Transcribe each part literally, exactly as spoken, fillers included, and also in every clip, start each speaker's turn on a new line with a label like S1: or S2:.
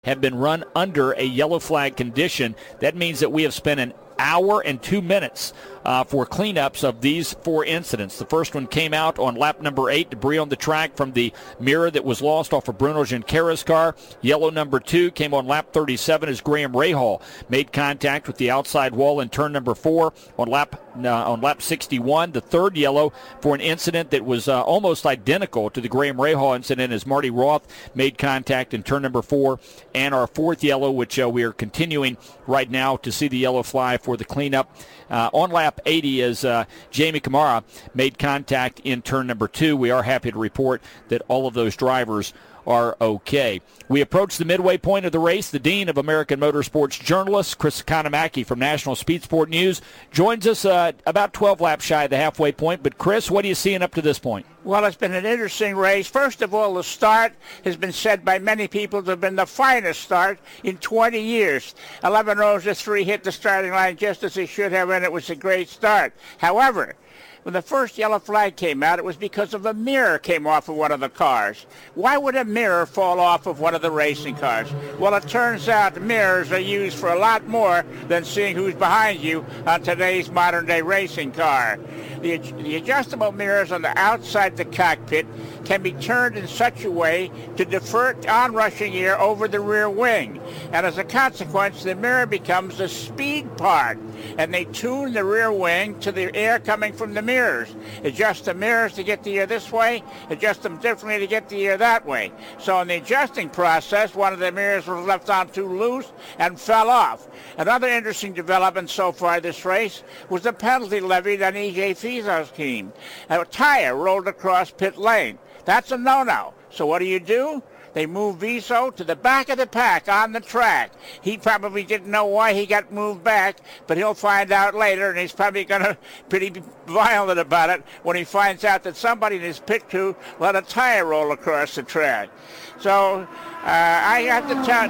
S1: have been run under a yellow flag condition. That means that we have spent an hour and two minutes uh, for cleanups of these four incidents. The first one came out on lap number eight, debris on the track from the mirror that was lost off of Bruno Junqueira's car. Yellow number two came on lap thirty-seven as Graham Rahal made contact with the outside wall in turn number four on lap uh, on lap sixty-one. The third yellow for an incident that was uh, almost identical to the Graham Rahal incident as Marty Roth made contact in turn number four. And our fourth yellow, which uh, we are continuing right now to see the yellow fly for the cleanup. Uh, on lap eighty as uh, Jamie Kamara made contact in turn number two. We are happy to report that all of those drivers are okay. We approach the midway point of the race. The Dean of American Motorsports journalists, Chris Economaki from National Speed Sport News, joins us uh, about twelve laps shy of the halfway point. But, Chris, what are you seeing up to this point?
S2: Well, it's been an interesting race. First of all, the start has been said by many people to have been the finest start in twenty years. eleven rows of three hit the starting line just as they should have, and it was a great start. However, when the first yellow flag came out, it was because of a mirror came off of one of the cars. Why would a mirror fall off of one of the racing cars? Well, it turns out mirrors are used for a lot more than seeing who's behind you on today's modern-day racing car. The, the adjustable mirrors on the outside the cockpit can be turned in such a way to divert onrushing air over the rear wing. And as a consequence, the mirror becomes the speed part. And they tune the rear wing to the air coming from the mirrors. Adjust the mirrors to get the air this way, adjust them differently to get the air that way. So in the adjusting process, one of the mirrors was left on too loose and fell off. Another interesting development so far this race was the penalty levied on E J Fizo's team. A tire rolled across pit lane. That's a no-no. So what do you do? They move Viso to the back of the pack on the track. He probably didn't know why he got moved back, but he'll find out later, and he's probably going to be pretty violent about it when he finds out that somebody in his pit crew let a tire roll across the track. So uh, I have to, tell,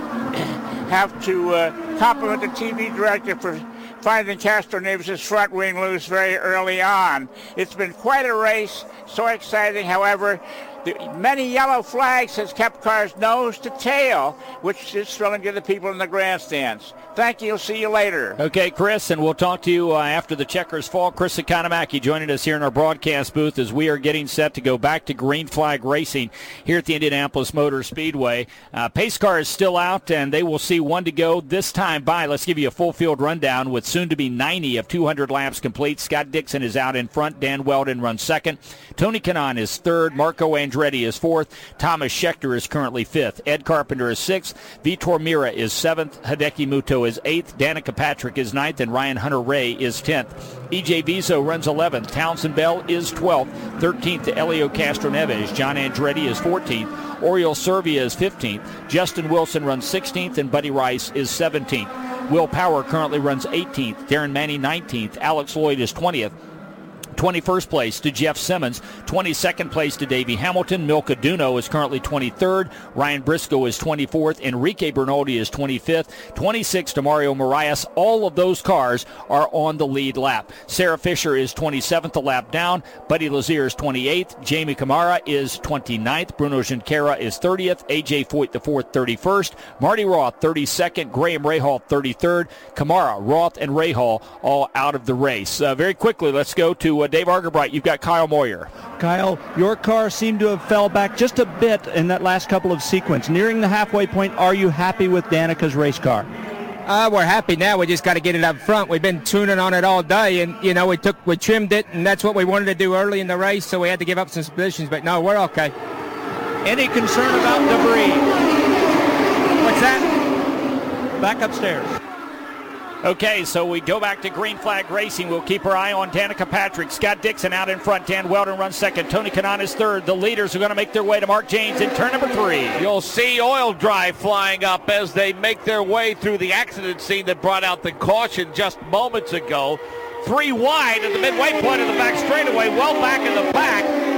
S2: have to uh, compliment the T V director for finding Castroneves' front wing loose very early on. It's been quite a race, so exciting. However, the many yellow flags has kept cars nose to tail, which is thrilling to the people in the grandstands. Thank you. See you later.
S1: Okay, Chris, and we'll talk to you uh, after the checkers fall. Chris Economaki joining us here in our broadcast booth as we are getting set to go back to green flag racing here at the Indianapolis Motor Speedway. Uh, pace car is still out, and they will see one to go this time by. Let's give you a full field rundown with soon to be ninety of two hundred laps complete. Scott Dixon is out in front. Dan Weldon runs second. Tony Kanaan is third. Marco Andretti is fourth. Thomas Schechter is currently fifth. Ed Carpenter is sixth. Vitor Mira is seventh. Hideki Muto is eighth. Danica Patrick is ninth. And Ryan Hunter-Ray is tenth. E J Viso runs eleventh. Townsend Bell is twelfth. thirteenth to Elio Castroneves. John Andretti is fourteenth. Oriol Servia is fifteenth. Justin Wilson runs sixteenth. And Buddy Rice is seventeenth. Will Power currently runs eighteenth. Darren Manny nineteenth. Alex Lloyd is twentieth. twenty-first place to Jeff Simmons. twenty-second place to Davey Hamilton. Milka Duno is currently twenty-third. Ryan Briscoe is twenty-fourth. Enrique Bernoldi is twenty-fifth. twenty-sixth to Mario Marias. All of those cars are on the lead lap. Sarah Fisher is twenty-seventh, a lap down. Buddy Lazier is twenty-eighth. Jamie Kamara is twenty-ninth. Bruno Junqueira is thirtieth. A J Foyt the fourth, thirty-first. Marty Roth, thirty-second. Graham Rahal, thirty-third. Kamara, Roth, and Rahal all out of the race. Uh, very quickly, let's go to uh, Dave Argerbright. You've got Kyle Moyer.
S3: Kyle, your car seemed to have fell back just a bit in that last couple of sequence. Nearing the halfway point, are you happy with Danica's race car?
S4: Uh, we're happy now. We just got to get it up front. We've been tuning on it all day, and you know we took we trimmed it, and that's what we wanted to do early in the race. So we had to give up some positions, but no, we're okay.
S3: Any concern about debris?
S4: What's that?
S3: Back upstairs.
S1: Okay, so we go back to green flag racing. We'll keep our eye on Danica Patrick. Scott Dixon out in front. Dan Weldon runs second. Tony Kanaan is third. The leaders are going to make their way to Mark James in turn number three.
S5: You'll see oil dry flying up as they make their way through the accident scene that brought out the caution just moments ago. Three wide at the midway point of the back straightaway, well back in the pack.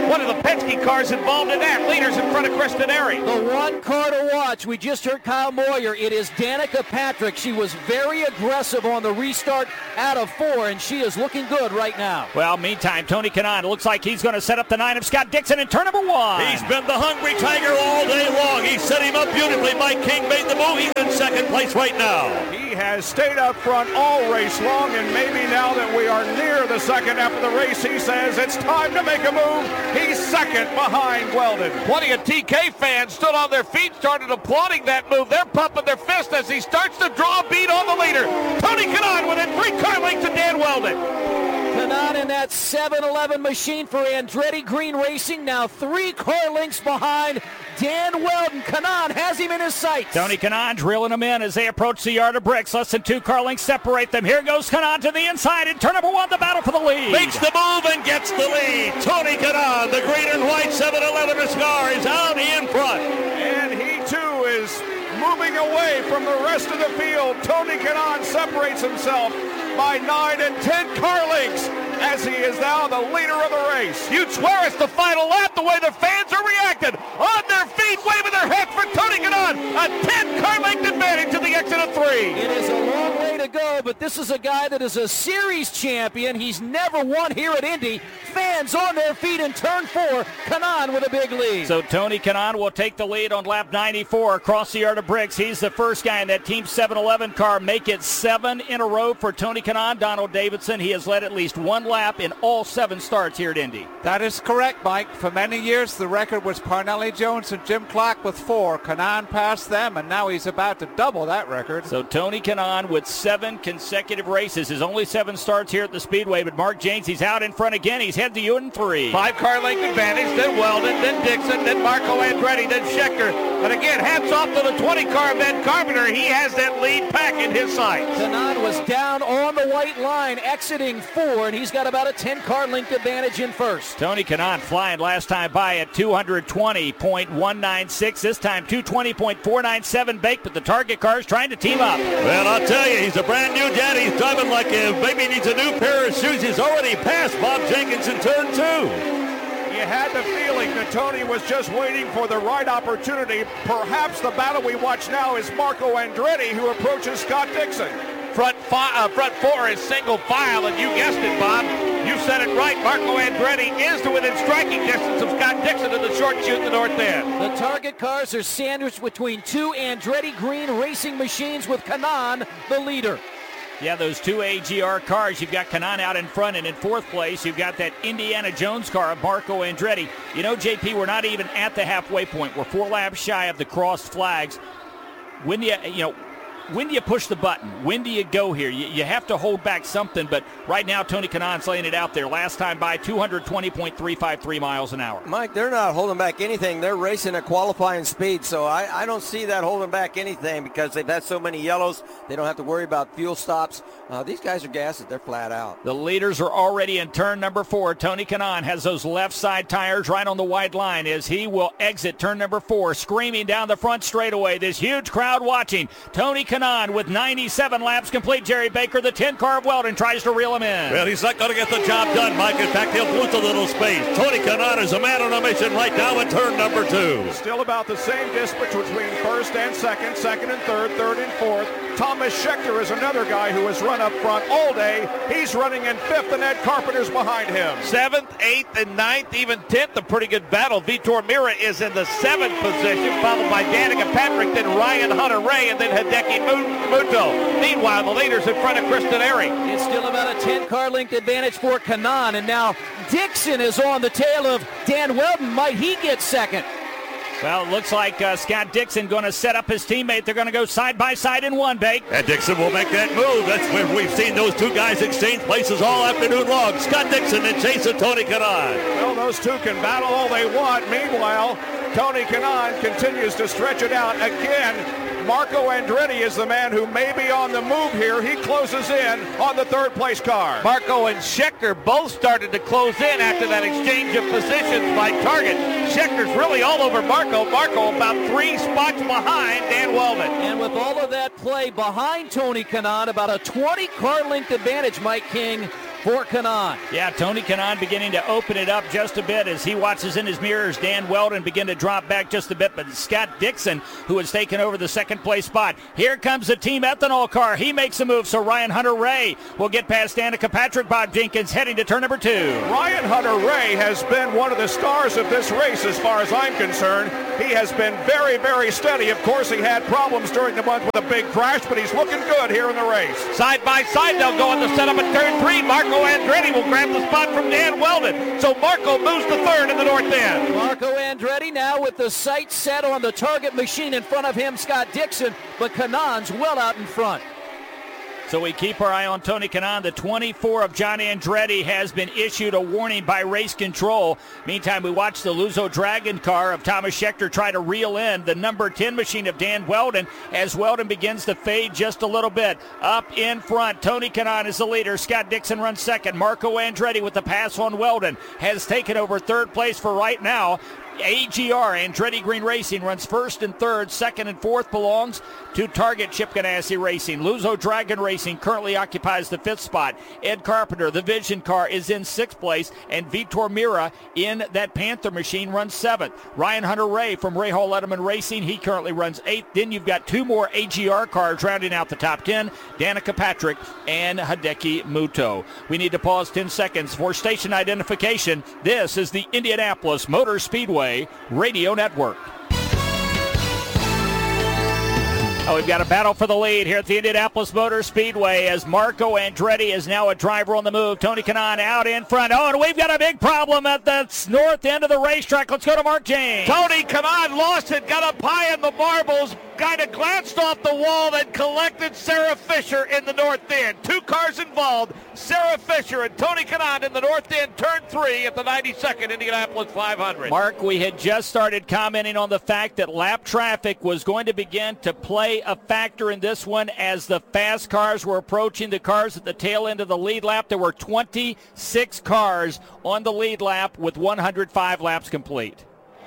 S5: One of the Penske cars involved in that. Leaders in front of Kristen Airy.
S6: The one car to watch, we just heard Kyle Moyer, it is Danica Patrick. She was very aggressive on the restart out of four, and she is looking good right now.
S1: Well, meantime, Tony Kanaan looks like he's going to set up the nine of Scott Dixon in turn number one.
S7: He's been the hungry tiger all day long. He set him up beautifully. Mike King made the move. He's in second place right now.
S8: He has stayed up front all race long, and maybe now that we are near the second half of the race, he says it's time to make a move. He's second behind Weldon.
S5: Plenty of T K fans stood on their feet, started applauding that move. They're pumping their fist as he starts to draw a beat on the leader. Tony Kanaan within three car lengths to Dan Weldon.
S6: Kanaan in that seven eleven machine for Andretti Green Racing, now three car lengths behind Dan Weldon. Kanaan has him in his sights.
S1: Tony Kanaan drilling him in as they approach the yard of bricks. Less than two car lengths separate them. Here goes Kanaan to the inside in turn number one, the battle for the lead.
S7: Makes the move and gets the lead. Tony Kanaan, the green and white seven eleven car, is out in front.
S8: And he too is moving away from the rest of the field. Tony Kanaan separates himself by nine and ten car lengths as he is now the leader of the race.
S5: You'd swear it's the final lap the way the fans are reacting. On their feet, waving their hats for Tony Kanaan. A ten car length advantage to the exit of three.
S6: It is a long way to go, but this is a guy that is a series champion. He's never won here at Indy. Fans on their feet in turn four. Kanaan with a big lead.
S1: So Tony Kanaan will take the lead on lap ninety-four across the yard of bricks. He's the first guy in that Team seven eleven car. Make it seven in a row for Tony Kanaan. Donald Davidson, he has led at least one lap in all seven starts here at Indy.
S9: That is correct, Mike. For many years, the record was Parnelli Jones and Jim Clark with four. Kanaan passed them, and now he's about to double that record.
S1: So Tony Kanaan with seven consecutive races. His only seven starts here at the Speedway, but Mark Janes, he's out in front again. He's head to you in three.
S5: Five car length advantage, then Weldon, then Dixon, then Marco Andretti, then Scheckter. And again, hats off to the twenty car Ben Carpenter. He has that lead pack in his sights.
S6: Kanaan was down on the white line, exiting four, and he's got about a ten car length advantage in first.
S1: Tony Kanaan flying last time by at two twenty point one nine six. This time two twenty point four nine seven baked, but the target car is trying to team up.
S7: Well, I'll tell you, he's a brand new dad. He's driving like a maybe needs a new pair of shoes. He's already passed Bob Jenkins in turn two.
S8: You had the feeling that Tony was just waiting for the right opportunity. Perhaps the battle we watch now is Marco Andretti, who approaches Scott Dixon.
S5: Front, fi- uh, front four is single file, and you guessed it, Bob. You said it right. Marco Andretti is to within striking distance of Scott Dixon in the short chute in the north end.
S6: The target cars are sandwiched between two Andretti Green Racing machines with Kanaan the leader.
S1: Yeah, those two A G R cars, you've got Kanaan out in front, and in fourth place, you've got that Indiana Jones car of Marco Andretti. You know, J P, we're not even at the halfway point. We're four laps shy of the crossed flags. When you, you know, when do you push the button? When do you go here? You, you have to hold back something, but right now Tony Kanaan's laying it out there. Last time by two twenty point three five three miles an hour.
S10: Mike, they're not holding back anything. They're racing at qualifying speed, so I, I don't see that holding back anything because they've had so many yellows. They don't have to worry about fuel stops. Uh, these guys are gassed. They're flat out.
S1: The leaders are already in turn number four. Tony Kanaan has those left side tires right on the white line as he will exit turn number four, screaming down the front straightaway. This huge crowd watching. Tony Kanaan with ninety-seven laps complete. Jerry Baker, the ten car of Weldon, tries to reel him in.
S7: Well, he's not going to get the job done, Mike. In fact, he'll lose a little space. Tony Kanaan is a man on a mission right now in turn number two.
S8: Still about the same distance between first and second, second and third, third and fourth. Thomas Scheckter is another guy who has run up front all day. He's running in fifth, and Ed Carpenter's behind him.
S5: Seventh, eighth, and ninth, even tenth, a pretty good battle. Vitor Mira is in the seventh position, followed by Danica Patrick, then Ryan Hunter-Ray, and then Hideki Muto. Meanwhile, the leaders in front of Kristen Airy.
S6: It's still about a ten car length advantage for Kanaan, and now Dixon is on the tail of Dan Weldon. Might he get second?
S1: Well, it looks like uh, Scott Dixon going to set up his teammate. They're going to go side by side in one, Bake.
S7: And Dixon will make that move. That's where we've seen those two guys exchange places all afternoon long. Scott Dixon and Jason Tony Kanaan.
S8: Well, those two can battle all they want. Meanwhile, Tony Kanaan continues to stretch it out again. Marco Andretti is the man who may be on the move here. He closes in on the third place car.
S5: Marco and Scheckter both started to close in after that exchange of positions by target. Schecter's really all over Marco. Marco about three spots behind Dan Weldon.
S6: And with all of that play behind Tony Kanaan, about a twenty car length advantage, Mike King, for Kanaan.
S1: Yeah, Tony Kanaan beginning to open it up just a bit as he watches in his mirrors Dan Weldon begin to drop back just a bit, but Scott Dixon, who has taken over the second place spot. Here comes the Team Ethanol car. He makes a move, so Ryan Hunter-Ray will get past Danica Patrick. Bob Jenkins heading to turn number two.
S8: Ryan Hunter-Ray has been one of the stars of this race as far as I'm concerned. He has been very, very steady. Of course, he had problems during the month with a big crash, but he's looking good here in the race.
S5: Side by side, they'll go in the setup at turn three. Marco Andretti will grab the spot from Dan Weldon. So Marco moves to third in the north end.
S6: Marco Andretti now with the sights set on the target machine in front of him, Scott Dixon, but Kanaan's well out in front.
S1: So we keep our eye on Tony Kanaan. The twenty-four of John Andretti has been issued a warning by race control. Meantime, we watch the Luzo Dragon car of Thomas Schechter try to reel in the number ten machine of Dan Weldon as Weldon begins to fade just a little bit. Up in front, Tony Kanaan is the leader. Scott Dixon runs second. Marco Andretti with the pass on Weldon has taken over third place for right now. A G R, Andretti Green Racing, runs first and third. Second and fourth belongs to Target Chip Ganassi Racing. Luzo Dragon Racing currently occupies the fifth spot. Ed Carpenter, the Vision car, is in sixth place, and Vitor Mira in that Panther machine runs seventh. Ryan Hunter-Ray from Ray Hall Letterman Racing, he currently runs eighth. Then you've got two more A G R cars rounding out the top ten, Danica Patrick and Hideki Muto. We need to pause ten seconds for station identification. This is the Indianapolis Motor Speedway Radio Network. Oh, we've got a battle for the lead here at the Indianapolis Motor Speedway as Marco Andretti is now a driver on the move. Tony Kanaan out in front. Oh, and we've got a big problem at the north end of the racetrack. Let's go to Mark James.
S5: Tony Kanaan lost it, got up high in the marbles, kind of glanced off the wall, then collected Sarah Fisher in the north end. Two cars involved, Sarah Fisher and Tony Kanaan in the north end, turn three at the ninety-second Indianapolis five hundred.
S1: Mark, we had just started commenting on the fact that lap traffic was going to begin to play a factor in this one as the fast cars were approaching the cars at the tail end of the lead lap. There were twenty-six cars on the lead lap with one hundred five laps complete.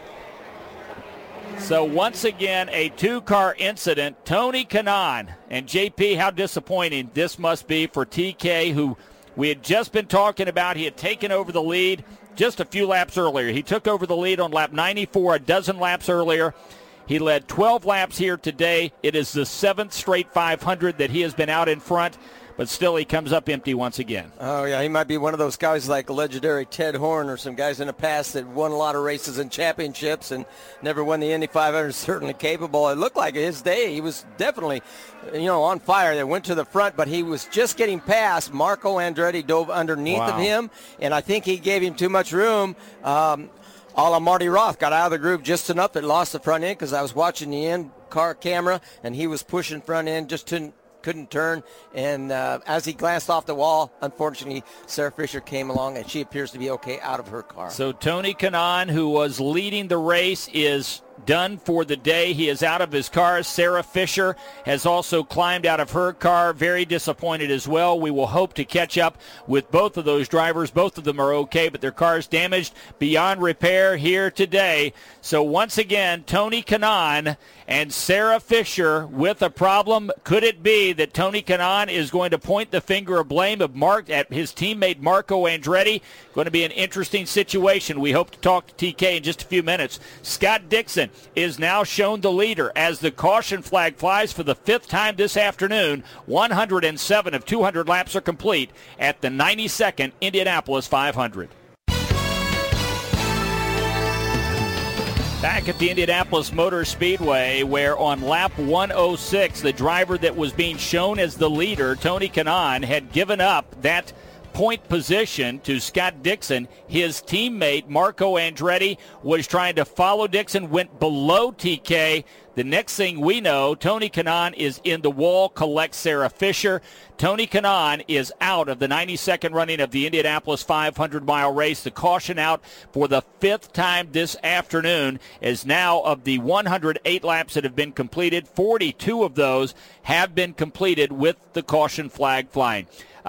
S1: So once again, a two-car incident. Tony Kanaan and J P, how disappointing this must be for T K, who we had just been talking about. He had taken over the lead just a few laps earlier. He took over the lead on lap ninety-four a dozen laps earlier. He led twelve laps here today. It is the seventh straight five hundred that he has been out in front, but still he comes up empty once again.
S10: Oh, yeah, he might be one of those guys like legendary Ted Horn or some guys in the past that won a lot of races and championships and never won the Indy five hundred. Certainly capable. It looked like his day. He was definitely, you know, on fire. They went to the front, but he was just getting past. Marco Andretti dove underneath
S1: Wow.
S10: of him, and I think he gave him too much room. Um, a la Marty Roth, got out of the groove just enough that lost the front end because I was watching the end car camera, and he was pushing front end, just couldn't, couldn't turn. And uh, as he glanced off the wall, unfortunately, Sarah Fisher came along, and she appears to be okay out of her car.
S1: So Tony Kanaan, who was leading the race, is done for the day. He is out of his car. Sarah Fisher has also climbed out of her car. Very disappointed as well. We will hope to catch up with both of those drivers. Both of them are okay, but their cars damaged beyond repair here today. So once again, Tony Kanaan and Sarah Fisher with a problem. Could it be that Tony Kanaan is going to point the finger of blame of Mark at his teammate Marco Andretti? Going to be an interesting situation. We hope to talk to T K in just a few minutes. Scott Dixon is now shown the leader as the caution flag flies for the fifth time this afternoon. one hundred seven of two hundred laps are complete at the ninety-second Indianapolis five hundred. Back at the Indianapolis Motor Speedway, where on lap one oh six, the driver that was being shown as the leader, Tony Kanaan, had given up that point position to Scott Dixon. His teammate, Marco Andretti, was trying to follow Dixon, went below T K. The next thing we know, Tony Kanaan is in the wall, collects Sarah Fisher. Tony Kanaan is out of the ninety-second running of the Indianapolis five hundred mile race. The caution out for the fifth time this afternoon, as now of the one hundred eight laps that have been completed, forty-two of those have been completed with the caution flag flying. Uh,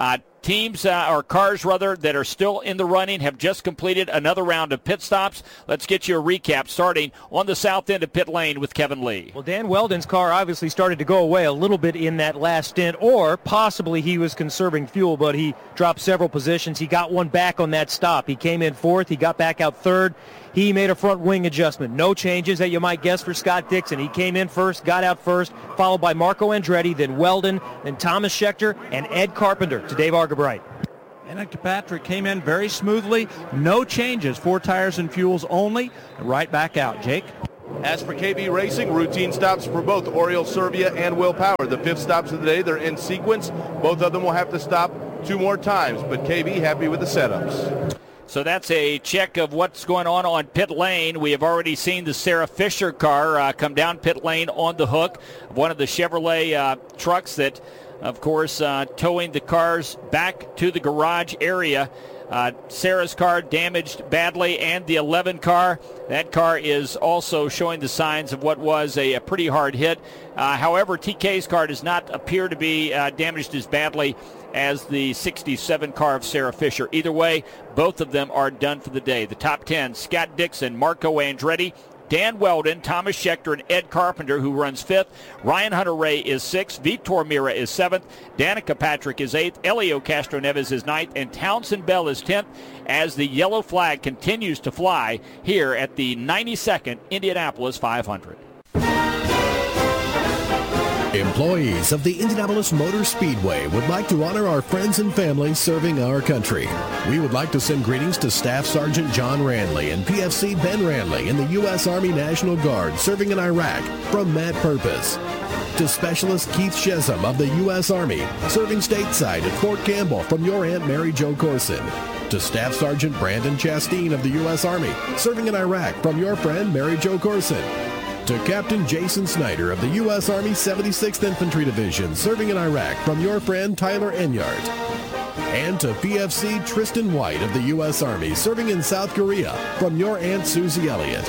S1: teams, uh, or cars rather, that are still in the running have just completed another round of pit stops. Let's get you a recap starting on the south end of pit lane with Kevin Lee.
S6: Well, Dan Weldon's car obviously started to go away a little bit in that last stint, or possibly he was conserving fuel, but he dropped several positions. He got one back on that stop. He came in fourth. He got back out third. He made a front wing adjustment. No changes that you might guess for Scott Dixon. He came in first, got out first, followed by Marco Andretti, then Weldon, then Thomas Scheckter, and Ed Carpenter to Dave Argabright.
S3: Danica Patrick came in very smoothly. No changes. Four tires and fuels only. Right back out. Jake?
S11: As for K B Racing, routine stops for both Oriol Servia and Will Power. The fifth stops of the day, they're in sequence. Both of them will have to stop two more times, but K B happy with the setups.
S1: So that's a check of what's going on on pit lane. We have already seen the Sarah Fisher car uh, come down pit lane on the hook of one of the Chevrolet uh, trucks that, of course, uh, towing the cars back to the garage area. Uh, Sarah's car damaged badly, and the eleven car. That car is also showing the signs of what was a, a pretty hard hit. Uh, however, T K's car does not appear to be uh, damaged as badly as the sixty-seven car of Sarah Fisher. Either way, both of them are done for the day. The top ten, Scott Dixon, Marco Andretti, Dan Weldon, Thomas Scheckter, and Ed Carpenter, who runs fifth. Ryan Hunter-Reay is sixth. Vitor Mira is seventh. Danica Patrick is eighth. Elio Castroneves is ninth. And Townsend Bell is tenth as the yellow flag continues to fly here at the ninety-second Indianapolis five hundred.
S12: Employees of the Indianapolis Motor Speedway would like to honor our friends and family serving our country. We would like to send greetings to Staff Sergeant John Randley and P F C Ben Randley in the U S Army National Guard serving in Iraq from Matt Purpose. To Specialist Keith Shesam of the U S Army serving stateside at Fort Campbell from your Aunt Mary Jo Corson. To Staff Sergeant Brandon Chasteen of the U S Army serving in Iraq from your friend Mary Jo Corson. To Captain Jason Snyder of the U S Army seventy-sixth Infantry Division serving in Iraq from your friend Tyler Enyart. And to P F C Tristan White of the U S Army serving in South Korea from your Aunt Susie Elliott.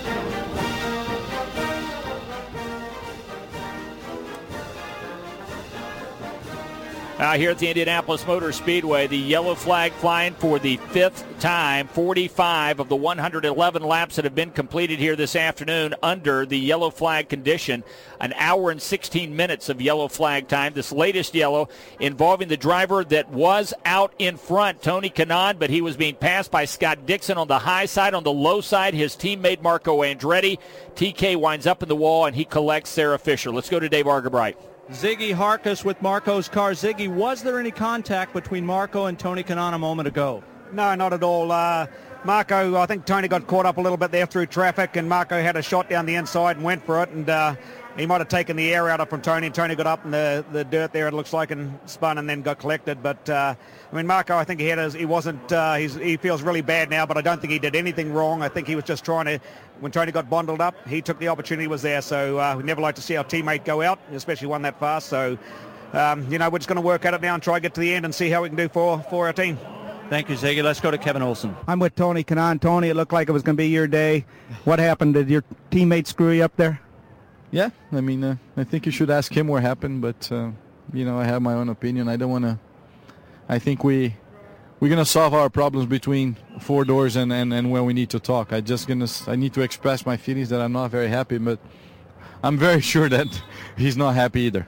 S1: Uh, here at the Indianapolis Motor Speedway, the yellow flag flying for the fifth time. forty-five of the one hundred eleven laps that have been completed here this afternoon under the yellow flag condition. An hour and sixteen minutes of yellow flag time. This latest yellow involving the driver that was out in front, Tony Kanaan, but he was being passed by Scott Dixon on the high side. On the low side, his teammate Marco Andretti. T K winds up in the wall, and he collects Sarah Fisher. Let's go to Dave Argabright.
S3: Ziggy Harkus with Marco's car. Ziggy, was there any contact between Marco and Tony Kanaan a moment ago?
S13: No, not at all. Uh, Marco, I think Tony got caught up a little bit there through traffic, and Marco had a shot down the inside and went for it, and uh, he might have taken the air out of from Tony, and Tony got up in the, the dirt there, it looks like, and spun and then got collected. But, uh, I mean, Marco, I think he had his, he wasn't, uh, he's, he feels really bad now, but I don't think he did anything wrong. I think he was just trying to, when Tony got bundled up, he took the opportunity was there. So uh, we never like to see our teammate go out, especially one that fast. So, um, you know, we're just going to work at it now and try to get to the end and see how we can do for, for our team.
S3: Thank you, Ziggy. Let's go to Kevin Olson.
S14: I'm with Tony Kanaan. Tony, it looked like it was going to be your day. What happened? Did your teammate screw you up there?
S15: Yeah, I mean, uh, I think you should ask him what happened, but, uh, you know, I have my own opinion. I don't want to, I think we, we're going to solve our problems between four doors and, and, and where we need to talk. I just going to, I need to express my feelings that I'm not very happy, but I'm very sure that he's not happy either.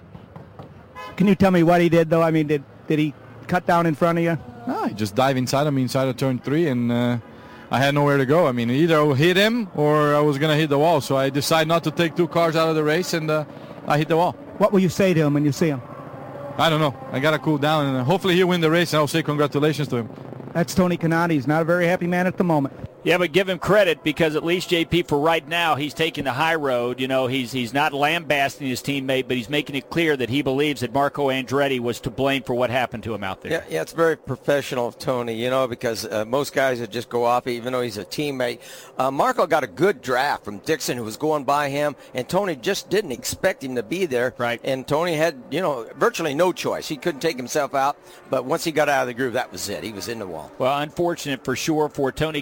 S14: Can you tell me what he did, though? I mean, did, did he cut down in front of you?
S15: No, he just dived inside of me inside of turn three, and uh, I had nowhere to go. I mean, either I hit him or I was going to hit the wall. So I decided not to take two cars out of the race, and uh, I hit the wall.
S14: What will you say to him when you see him?
S15: I don't know. I got to cool down, and hopefully he'll win the race, and I'll say congratulations to him.
S14: That's Tony Kanaan. He's not a very happy man at the moment.
S1: Yeah, but give him credit because at least, J P, for right now, he's taking the high road. You know, he's he's not lambasting his teammate, but he's making it clear that he believes that Marco Andretti was to blame for what happened to him out there.
S10: Yeah, yeah, it's very professional of Tony, you know, because uh, most guys would just go off, even though he's a teammate. Uh, Marco got a good draft from Dixon, who was going by him, and Tony just didn't expect him to be there.
S1: Right.
S10: And Tony had, you know, virtually no choice. He couldn't take himself out, but once he got out of the groove, that was it. He was in the wall.
S1: Well, unfortunate for sure for Tony Kanaan.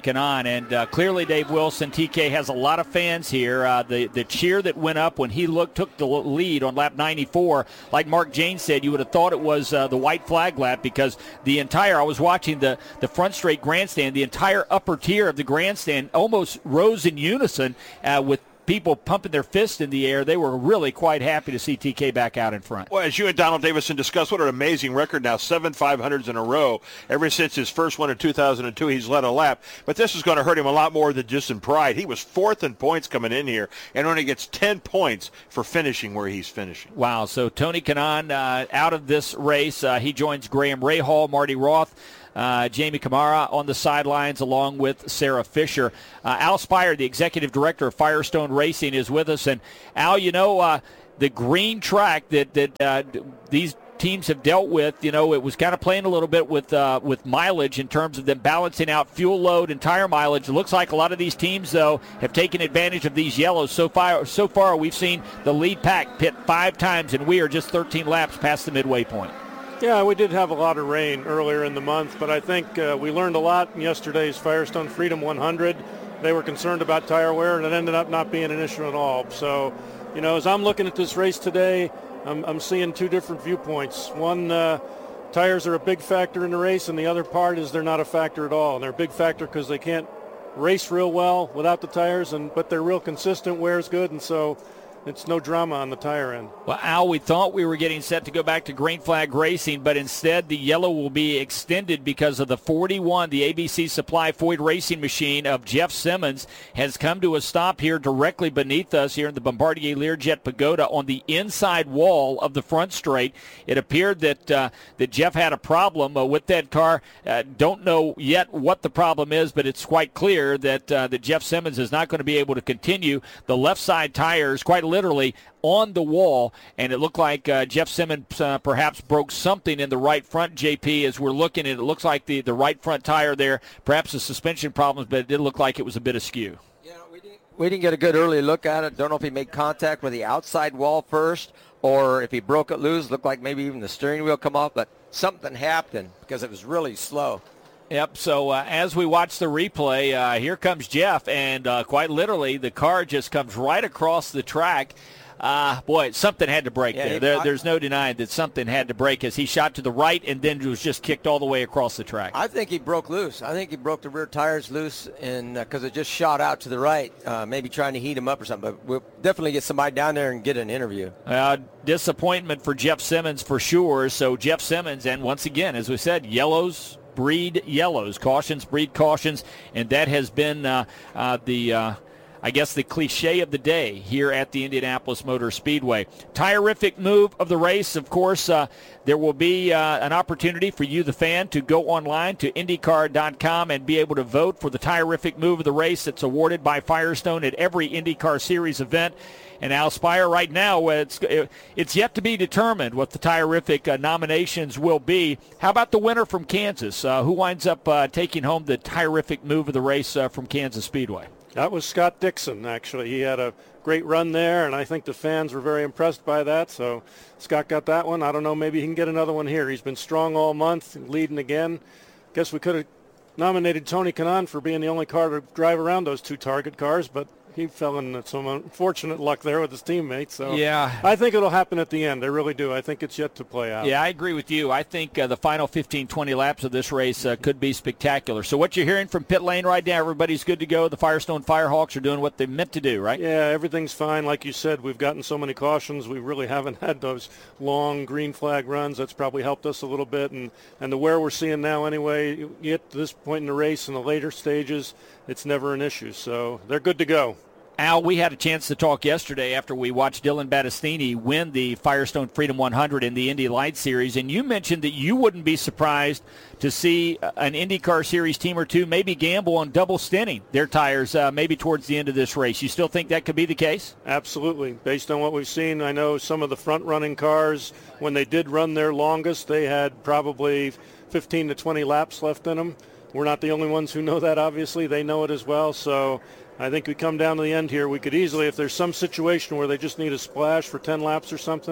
S1: And uh, clearly Dave Wilson, T K, has a lot of fans here. Uh, the, the cheer that went up when he looked took the lead on lap ninety-four, like Mark Janes said, you would have thought it was uh, the white flag lap because the entire, I was watching the, the front straight grandstand, the entire upper tier of the grandstand almost rose in unison uh, with people pumping their fists in the air. They were really quite happy to see T K back out in front.
S16: Well, as you and Donald Davison discussed, what an amazing record now, seven five hundreds in a row. Ever since his first one in two thousand two, he's led a lap. But this is going to hurt him a lot more than just in pride. He was fourth in points coming in here and only gets ten points for finishing where he's finishing.
S1: Wow, so Tony Kanaan uh, out of this race. Uh, he joins Graham Rahal, Marty Roth, Uh, Jamie Kamara on the sidelines along with Sarah Fisher. Uh, Al Spire, the executive director of Firestone Racing, is with us. And Al, you know, uh, the green track that, that uh, these teams have dealt with, you know, it was kind of playing a little bit with uh, with mileage in terms of them balancing out fuel load and tire mileage. It looks like a lot of these teams, though, have taken advantage of these yellows. So far, so far we've seen the lead pack pit five times, and we are just thirteen laps past the midway point.
S17: Yeah, we did have a lot of rain earlier in the month, but I think uh, we learned a lot in yesterday's Firestone Freedom one hundred. They were concerned about tire wear, and it ended up not being an issue at all. So, you know, as I'm looking at this race today, I'm, I'm seeing two different viewpoints. One, uh, tires are a big factor in the race, and the other part is they're not a factor at all. And they're a big factor because they can't race real well without the tires, and but they're real consistent, wear's good, and so it's no drama on the tire end.
S1: Well, Al, we thought we were getting set to go back to green flag racing, but instead the yellow will be extended because of the forty-one. The A B C Supply Ford racing machine of Jeff Simmons has come to a stop here directly beneath us here in the Bombardier Learjet Pagoda on the inside wall of the front straight. It appeared that uh, that Jeff had a problem uh, with that car. Uh, don't know yet what the problem is, but it's quite clear that uh, that Jeff Simmons is not going to be able to continue. The left side tires quite literally on the wall, and it looked like uh, Jeff Simmons uh, perhaps broke something in the right front, J P, as we're looking at it. It looks like the, the right front tire there, perhaps the suspension problems, but it did look like it was a bit askew.
S10: Yeah, we didn't, we didn't get a good early look at it. Don't know if he made contact with the outside wall first or if he broke it loose. Looked like maybe even the steering wheel come off, but something happened because it was really slow.
S1: Yep, so uh, as we watch the replay, uh, here comes Jeff, and uh, quite literally the car just comes right across the track. Uh, boy, something had to break
S10: yeah,
S1: there.
S10: He,
S1: there.
S10: I,
S1: There's no denying that something had to break as he shot to the right and then was just kicked all the way across the track.
S10: I think he broke loose. I think he broke the rear tires loose and because uh, it just shot out to the right, uh, maybe trying to heat him up or something. But we'll definitely get somebody down there and get an interview.
S1: Uh, disappointment for Jeff Simmons for sure. So Jeff Simmons, and once again, as we said, yellows breed yellows, cautions breed cautions, and that has been uh, uh, the uh, I guess the cliche of the day here at the Indianapolis Motor Speedway. Tire-rific move of the race, of course, uh, there will be uh, an opportunity for you, the fan, to go online to IndyCar dot com and be able to vote for the tire-rific move of the race that's awarded by Firestone at every IndyCar Series event. And Al Spire, right now, it's it's yet to be determined what the tire-rific uh, nominations will be. How about the winner from Kansas? Uh, who winds up uh, taking home the tire-rific move of the race uh, from Kansas Speedway?
S17: That was Scott Dixon, actually. He had a great run there, and I think the fans were very impressed by that. So Scott got that one. I don't know, maybe he can get another one here. He's been strong all month, leading again. Guess we could have nominated Tony Kanaan for being the only car to drive around those two Target cars, but he fell in some unfortunate luck there with his teammates. So
S1: yeah,
S17: I think it'll happen at the end. I really do. I think it's yet to play out.
S1: Yeah, I agree with you. I think uh, the final fifteen, twenty laps of this race uh, could be spectacular. So what you're hearing from pit lane right now, everybody's good to go. The Firestone Firehawks are doing what they meant to do, right?
S17: Yeah, everything's fine. Like you said, we've gotten so many cautions. We really haven't had those long green flag runs. That's probably helped us a little bit. And, and the wear we're seeing now anyway, you get to this point in the race in the later stages, it's never an issue. So they're good to go.
S1: Al, we had a chance to talk yesterday after we watched Dylan Battistini win the Firestone Freedom one hundred in the Indy Light Series, and you mentioned that you wouldn't be surprised to see an IndyCar Series team or two maybe gamble on double stinting their tires uh, maybe towards the end of this race. You still think that could be the case?
S17: Absolutely. Based on what we've seen, I know some of the front-running cars, when they did run their longest, they had probably fifteen to twenty laps left in them. We're not the only ones who know that, obviously. They know it as well, so I think we come down to the end here. We could easily, if there's some situation where they just need a splash for ten laps or something,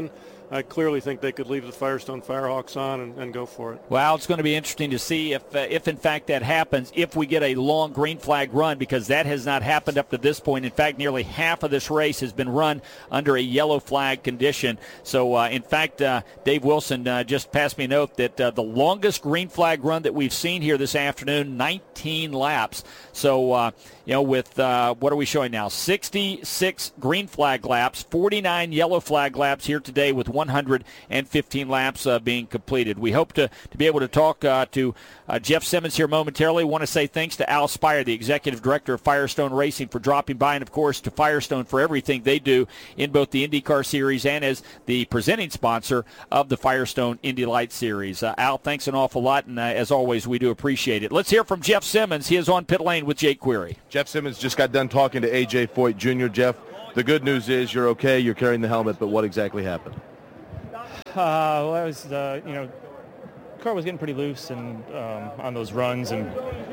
S17: I clearly think they could leave the Firestone Firehawks on and, and go for it.
S1: Well, it's going to be interesting to see if, uh, if in fact that happens, if we get a long green flag run, because that has not happened up to this point. In fact, nearly half of this race has been run under a yellow flag condition. So, uh, in fact, uh, Dave Wilson uh, just passed me a note that uh, the longest green flag run that we've seen here this afternoon, nineteen laps. So, uh, you know, with uh, what are we showing now? sixty-six green flag laps, forty-nine yellow flag laps here today with one hundred fifteen laps uh, being completed. We hope to, to be able to talk uh, to uh, Jeff Simmons here momentarily. Want to say thanks to Al Spire, the executive director of Firestone Racing, for dropping by, and, of course, to Firestone for everything they do in both the IndyCar Series and as the presenting sponsor of the Firestone Indy Lights Series. Uh, Al, thanks an awful lot, and uh, as always, we do appreciate it. Let's hear from Jeff Simmons. He is on pit lane with Jake Query.
S11: Jeff Simmons just got done talking to A J Foyt Junior Jeff, the good news is you're okay, you're carrying the helmet, but what exactly happened?
S18: Uh, well, I was, uh, you know, the car was getting pretty loose and um, on those runs, and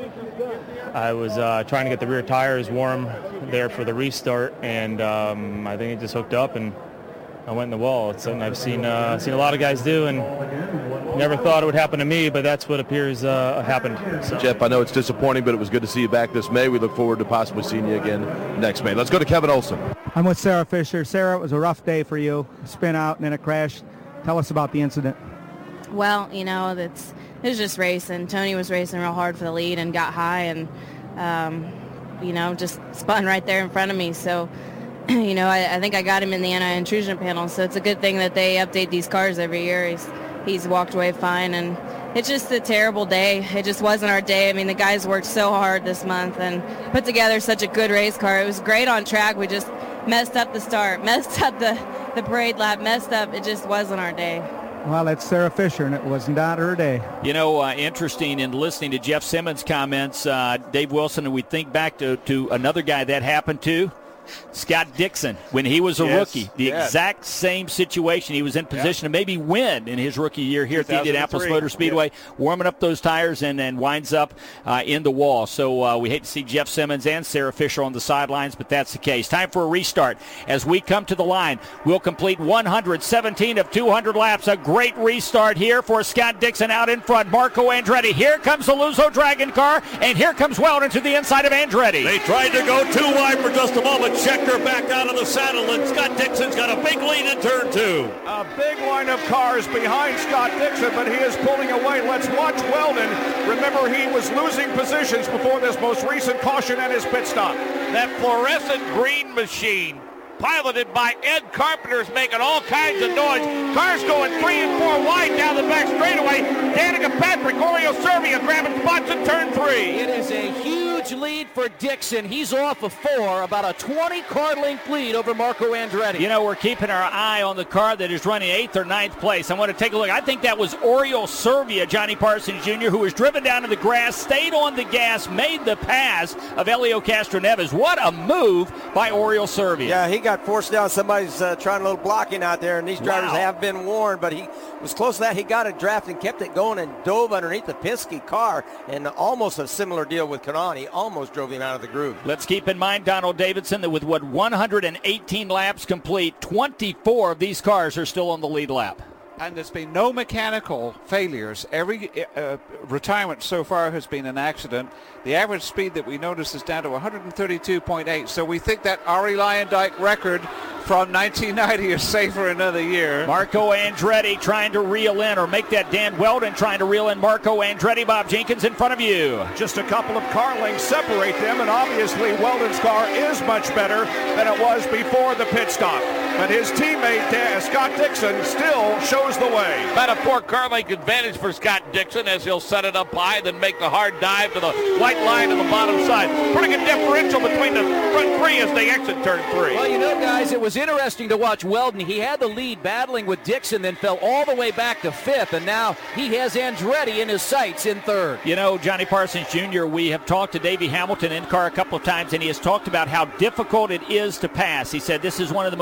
S18: I was uh, trying to get the rear tires warm there for the restart, and um, I think it just hooked up, and I went in the wall. It's something I've seen uh, seen a lot of guys do, and never thought it would happen to me, but that's what appears uh, happened. So.
S11: Jeff, I know it's disappointing, but it was good to see you back this May. We look forward to possibly seeing you again next May. Let's go to Kevin Olson.
S14: I'm with Sarah Fisher. Sarah, it was a rough day for you. Spin out and then a crash. Tell us about the incident.
S19: Well, you know, it's, it was just racing. Tony was racing real hard for the lead and got high and, um, you know, just spun right there in front of me. So, you know, I, I think I got him in the anti-intrusion panel. So it's a good thing that they update these cars every year. He's, he's walked away fine. And it's just a terrible day. It just wasn't our day. I mean, the guys worked so hard this month and put together such a good race car. It was great on track. We just messed up the start, messed up the, the parade lap, messed up. It just wasn't our day.
S14: Well, that's Sarah Fisher, and it was not her day.
S1: You know, uh, interesting in listening to Jeff Simmons' comments, uh, Dave Wilson, and we think back to, to another guy that happened to, Scott Dixon, when he was a
S5: yes,
S1: rookie. The
S5: yes.
S1: exact same situation. He was in position
S5: yep.
S1: to maybe win in his rookie year here at the Indianapolis Motor Speedway, yep. warming up those tires and then winds up uh, in the wall. So uh, we hate to see Jeff Simmons and Sarah Fisher on the sidelines, but that's the case. Time for a restart. As we come to the line, we'll complete one hundred seventeen of two hundred laps. A great restart here for Scott Dixon out in front. Marco Andretti. Here comes the Lusso Dragon car, and here comes Weldon to the inside of Andretti.
S7: They tried to go too wide for just a moment. Scheckter back out of the saddle, and Scott Dixon's got a big lead in turn two.
S8: A big line of cars behind Scott Dixon, but he is pulling away. Let's watch Weldon. Remember, he was losing positions before this most recent caution and his pit stop.
S5: That fluorescent green machine, piloted by Ed Carpenter, is making all kinds of noise. Cars going three and four wide down the back straightaway. Danica Patrick, Oriol Servia grabbing spots in turn three.
S20: It is a huge lead for Dixon. He's off of four, about a twenty car length lead over Marco Andretti.
S1: You know, we're keeping our eye on the car that is running eighth or ninth place. I want to take a look. I think that was Oriol Servia, Johnny Parsons Junior, who was driven down to the grass, stayed on the gas, made the pass of Helio Castroneves. What a move by Oriol Servia.
S10: Yeah, he got forced down. Somebody's uh, trying a little blocking out there, and these drivers
S1: wow.
S10: have been warned, but he was close to that. He got a draft and kept it going and dove underneath the Penske car, and almost a similar deal with Kanani. Almost drove him out of the groove.
S1: Let's keep in mind, Donald Davidson, that with what one hundred eighteen laps complete, twenty-four of these cars are still on the lead lap.
S9: And there's been no mechanical failures. Every uh, retirement so far has been an accident. The average speed that we noticed is down to one hundred thirty-two point eight. So we think that Ari Luyendyk record from nineteen ninety is safe for another year.
S1: Marco Andretti trying to reel in, or make that Dan Weldon trying to reel in Marco Andretti. Bob Jenkins in front of you.
S8: Just a couple of car lengths separate them, and obviously Weldon's car is much better than it was before the pit stop. But his teammate uh, Scott Dixon still shows the way.
S5: About a four car length advantage for Scott Dixon as he'll set it up high, then make the hard dive to the white line to the bottom side. Pretty good differential between the front three as they exit turn three.
S20: Well, you know, guys, it was interesting to watch Weldon. He had the lead battling with Dixon, then fell all the way back to fifth, and now he has Andretti in his sights in third.
S1: You know, Johnny Parsons Junior, we have talked to Davey Hamilton in car a couple of times, and he has talked about how difficult it is to pass. He said this is one of the most difficult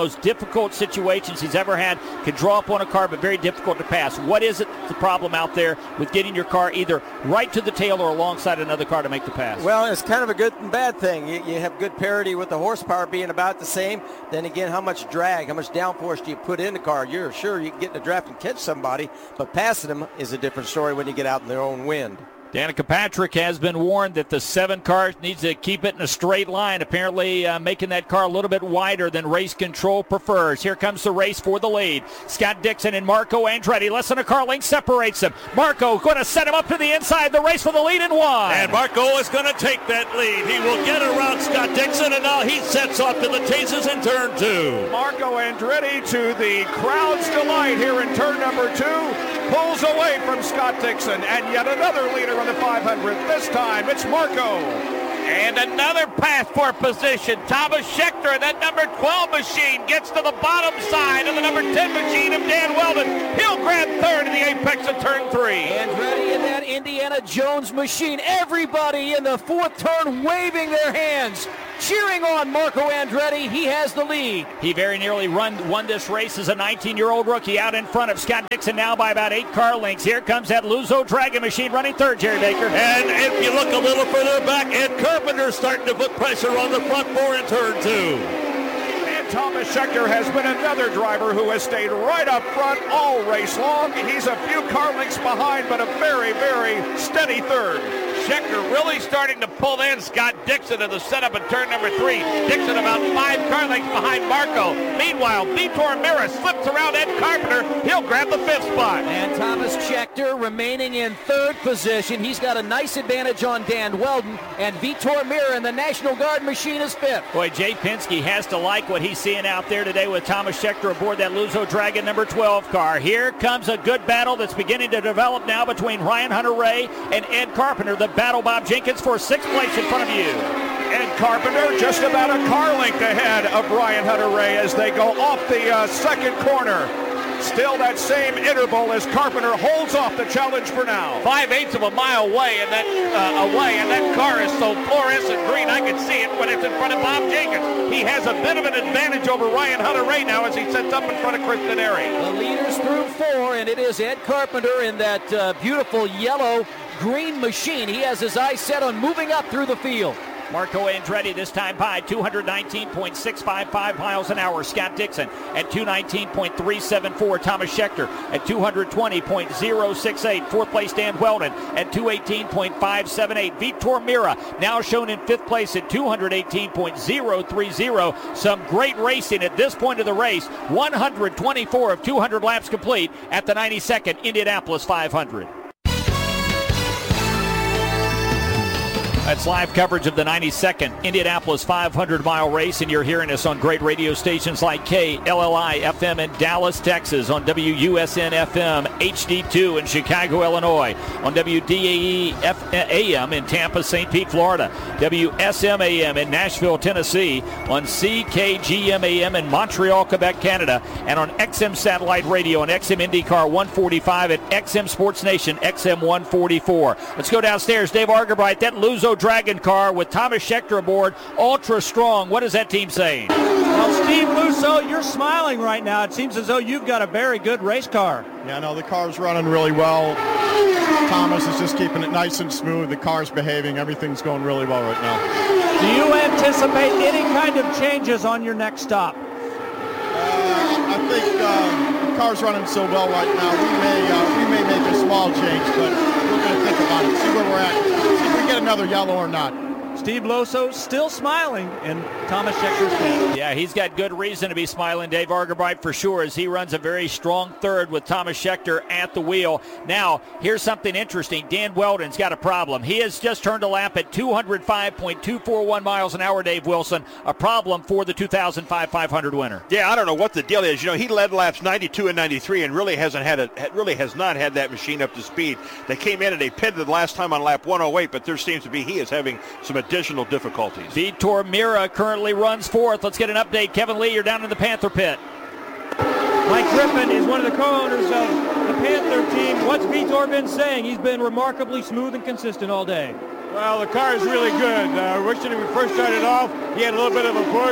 S1: difficult situations he's ever had. Can draw up on a car, but very difficult to pass. What is it, the problem out there with getting your car either right to the tail or alongside another car to make the pass?
S10: Well, it's kind of a good and bad thing. You, you have good parity with the horsepower being about the same. Then again, how much drag, how much downforce do you put in the car? You're sure you can get in the draft and catch somebody, but passing them is a different story when you get out in their own wind.
S1: Danica Patrick has been warned that the seven car needs to keep it in a straight line, apparently uh, making that car a little bit wider than race control prefers. Here comes the race for the lead. Scott Dixon and Marco Andretti. Less than a car length separates them. Marco going to set him up to the inside. The race for the lead in one.
S7: And Marco is going to take that lead. He will get around Scott Dixon, and now he sets off to the chases in turn two.
S8: Marco Andretti, to the crowd's delight here in turn number two, pulls away from Scott Dixon, and yet another leader on the five hundred. This time it's Marco.
S5: And another pass for position. Thomas Schechter, that number twelve machine, gets to the bottom side of the number ten machine of Dan Weldon. He'll grab third in the apex of turn three.
S20: Andretti in that Indiana Jones machine. Everybody in the fourth turn waving their hands, cheering on Marco Andretti. He has the lead.
S1: He very nearly run, won this race as a nineteen-year-old rookie out in front of Scott Dixon now by about eight car lengths. Here comes that Luzo Dragon machine running third, Jerry Baker.
S7: And if you look a little further back, Ed Carpenter's starting to put pressure on the front four in turn two.
S8: And Thomas Schechter has been another driver who has stayed right up front all race long. He's a few car lengths behind, but a very, very steady third.
S5: Schechter really starting to pull in Scott Dixon in the setup in turn number three. Dixon about five car lengths behind Marco. Meanwhile, Vitor Mira slips around Ed Carpenter. He'll grab the fifth spot.
S20: And Thomas Schechter remaining in third position. He's got a nice advantage on Dan Weldon. And Vitor Mira in the National Guard machine is fifth.
S1: Boy, Jay Penske has to like what he's seeing out there today with Thomas Schechter aboard that Luzo Dragon number twelve car. Here comes a good battle that's beginning to develop now between Ryan Hunter-Reay and Ed Carpenter. The battle, Bob Jenkins, for sixth place in front of you.
S8: Ed Carpenter just about a car length ahead of Ryan Hunter-Reay as they go off the uh, second corner. Still that same interval as Carpenter holds off the challenge for now.
S5: Five-eighths of a mile away, and that uh, away, and that car is so fluorescent green I can see it when it's in front of Bob Jenkins. He has a bit of an advantage over Ryan Hunter-Reay now as he sets up in front of Chris Denari.
S20: The leaders through four, and it is Ed Carpenter in that uh, beautiful yellow green machine. He has his eyes set on moving up through the field.
S1: Marco Andretti this time by two nineteen point six five five miles an hour. Scott Dixon at two nineteen point three seven four. Thomas Schechter at two twenty point oh six eight. Fourth place Dan Weldon at two eighteen point five seven eight. Vitor Mira now shown in fifth place at two eighteen point oh three oh. Some great racing at this point of the race. one twenty-four of two hundred laps complete at the ninety-second Indianapolis five hundred. That's live coverage of the ninety-second Indianapolis five hundred mile race, and you're hearing us on great radio stations like K L L I F M in Dallas, Texas, on W U S N F M H D two in Chicago, Illinois, on W D A E F M in Tampa, Saint Pete, Florida, W S M A M in Nashville, Tennessee, on C K G M A M in Montreal, Quebec, Canada, and on X M Satellite Radio and X M IndyCar one forty-five at X M Sports Nation X M one forty-four. Let's go downstairs. Dave Argerbright, that Luzo Dragon car with Thomas Schechter aboard, ultra strong. What is that team saying?
S3: Well, Steve Lusso, you're smiling right now. It seems as though you've got a very good race car.
S21: Yeah, no, the car's running really well. Thomas is just keeping it nice and smooth. The car's behaving. Everything's going really well right now.
S3: Do you anticipate any kind of changes on your next stop?
S21: Uh, I think uh, the car's running so well right now. We may uh, we may make a small change, but we're going to think about it. See where we're at. See if we get another yellow or not.
S3: Steve Loso still smiling in Thomas Schechter's face.
S1: Yeah, he's got good reason to be smiling, Dave Argerbright, for sure, as he runs a very strong third with Thomas Schechter at the wheel. Now, here's something interesting. Dan Weldon's got a problem. He has just turned a lap at two oh five point two four one miles an hour, Dave Wilson, a problem for the two thousand five five hundred winner.
S16: Yeah, I don't know what the deal is. You know, he led laps ninety-two and ninety-three and really hasn't had a, really has not had that machine up to speed. They came in and they pitted the last time on lap one oh eight, but there seems to be he is having some additional difficulties.
S1: Vitor Mira currently runs fourth. Let's get an update. Kevin Lee, you're down in the Panther pit.
S6: Mike Griffin is one of the co-owners of the Panther team. What's Vitor been saying? He's been remarkably smooth and consistent all day.
S22: Well, the car is really good. Uh, wishing when we first started off, he had a little bit of a push,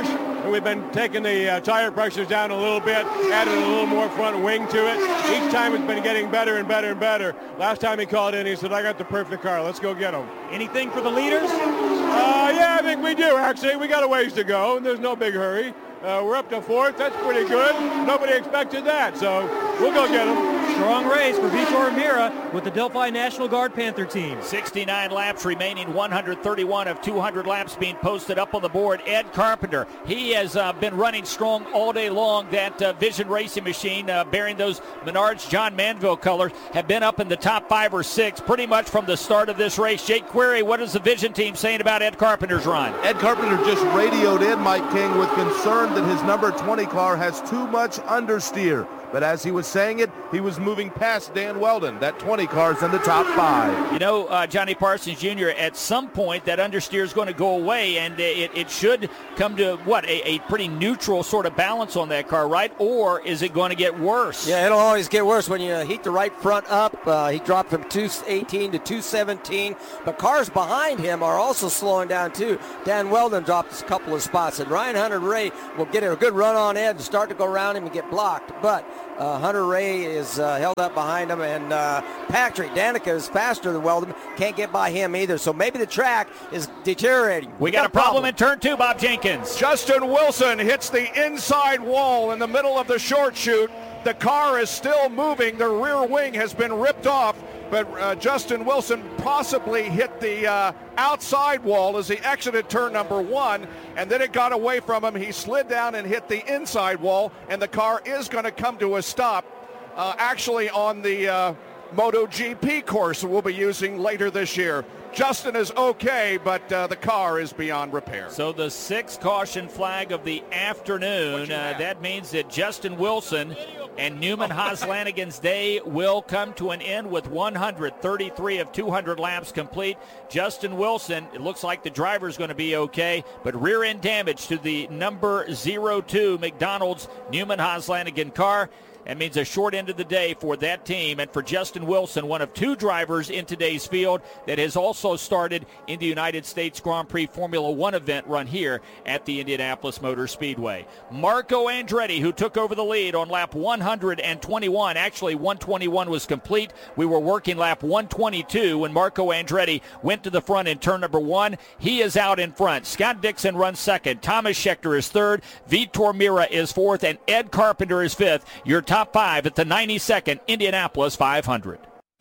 S2: and we've been taking the uh, tire pressures down a little bit, added a little more front wing to it. Each time it's been getting better and better and better. Last time he called in, he said, I got the perfect car. Let's go get him.
S6: Anything for the leaders?
S2: Uh, yeah, I think we do, actually. We got a ways to go, and there's no big hurry. Uh, we're up to fourth. That's pretty good. Nobody expected that, so we'll go get them.
S6: Strong race for Vitor Mira with the Delphi National Guard Panther team.
S1: sixty-nine laps remaining, one hundred thirty-one of two hundred laps being posted up on the board. Ed Carpenter, he has uh, been running strong all day long. That uh, Vision Racing machine uh, bearing those Menards John Manville colors have been up in the top five or six pretty much from the start of this race. Jake Query, what is the Vision team saying about Ed Carpenter's run?
S11: Ed Carpenter just radioed in, Mike King, with concern that his number twenty car has too much understeer. But as he was saying it, he was moving past Dan Weldon. That twenty car's in the top five.
S1: You know, uh, Johnny Parsons Junior, at some point that understeer is going to go away, and it, it should come to, what, a, a pretty neutral sort of balance on that car, right? Or is it going to get worse?
S10: Yeah, it'll always get worse when you heat the right front up. Uh, he dropped from two eighteen to two seventeen. But cars behind him are also slowing down, too. Dan Weldon dropped a couple of spots, and Ryan Hunter-Reay will get a good run on Ed and start to go around him and get blocked. But Uh, Hunter-Reay is uh, held up behind him, and uh, Patrick Danica is faster than Weldon. Can't get by him either, so maybe the track is deteriorating.
S1: We got, got a problem, problem in turn two, Bob Jenkins.
S8: Justin Wilson hits the inside wall in the middle of the short chute. The car is still moving. The rear wing has been ripped off, but uh, Justin Wilson possibly hit the uh, outside wall as he exited turn number one, and then it got away from him. He slid down and hit the inside wall, and the car is going to come to a stop uh, actually on the uh, MotoGP course that we'll be using later this year. Justin is okay, but uh, the car is beyond repair.
S1: So the sixth caution flag of the afternoon, uh, that means that Justin Wilson and Newman Haas-Lanigan's day will come to an end with one hundred thirty-three of two hundred laps complete. Justin Wilson, it looks like the driver's going to be okay, but rear end damage to the number zero two McDonald's Newman Haas-Lanigan car. That means a short end of the day for that team and for Justin Wilson, one of two drivers in today's field that has also started in the United States Grand Prix Formula One event run here at the Indianapolis Motor Speedway. Marco Andretti, who took over the lead on lap one hundred twenty-one. Actually, one twenty-one was complete. We were working lap one twenty-two when Marco Andretti went to the front in turn number one. He is out in front. Scott Dixon runs second. Thomas Schechter is third. Vitor Mira is fourth. And Ed Carpenter is fifth. Your top five at the ninety-second Indianapolis five hundred.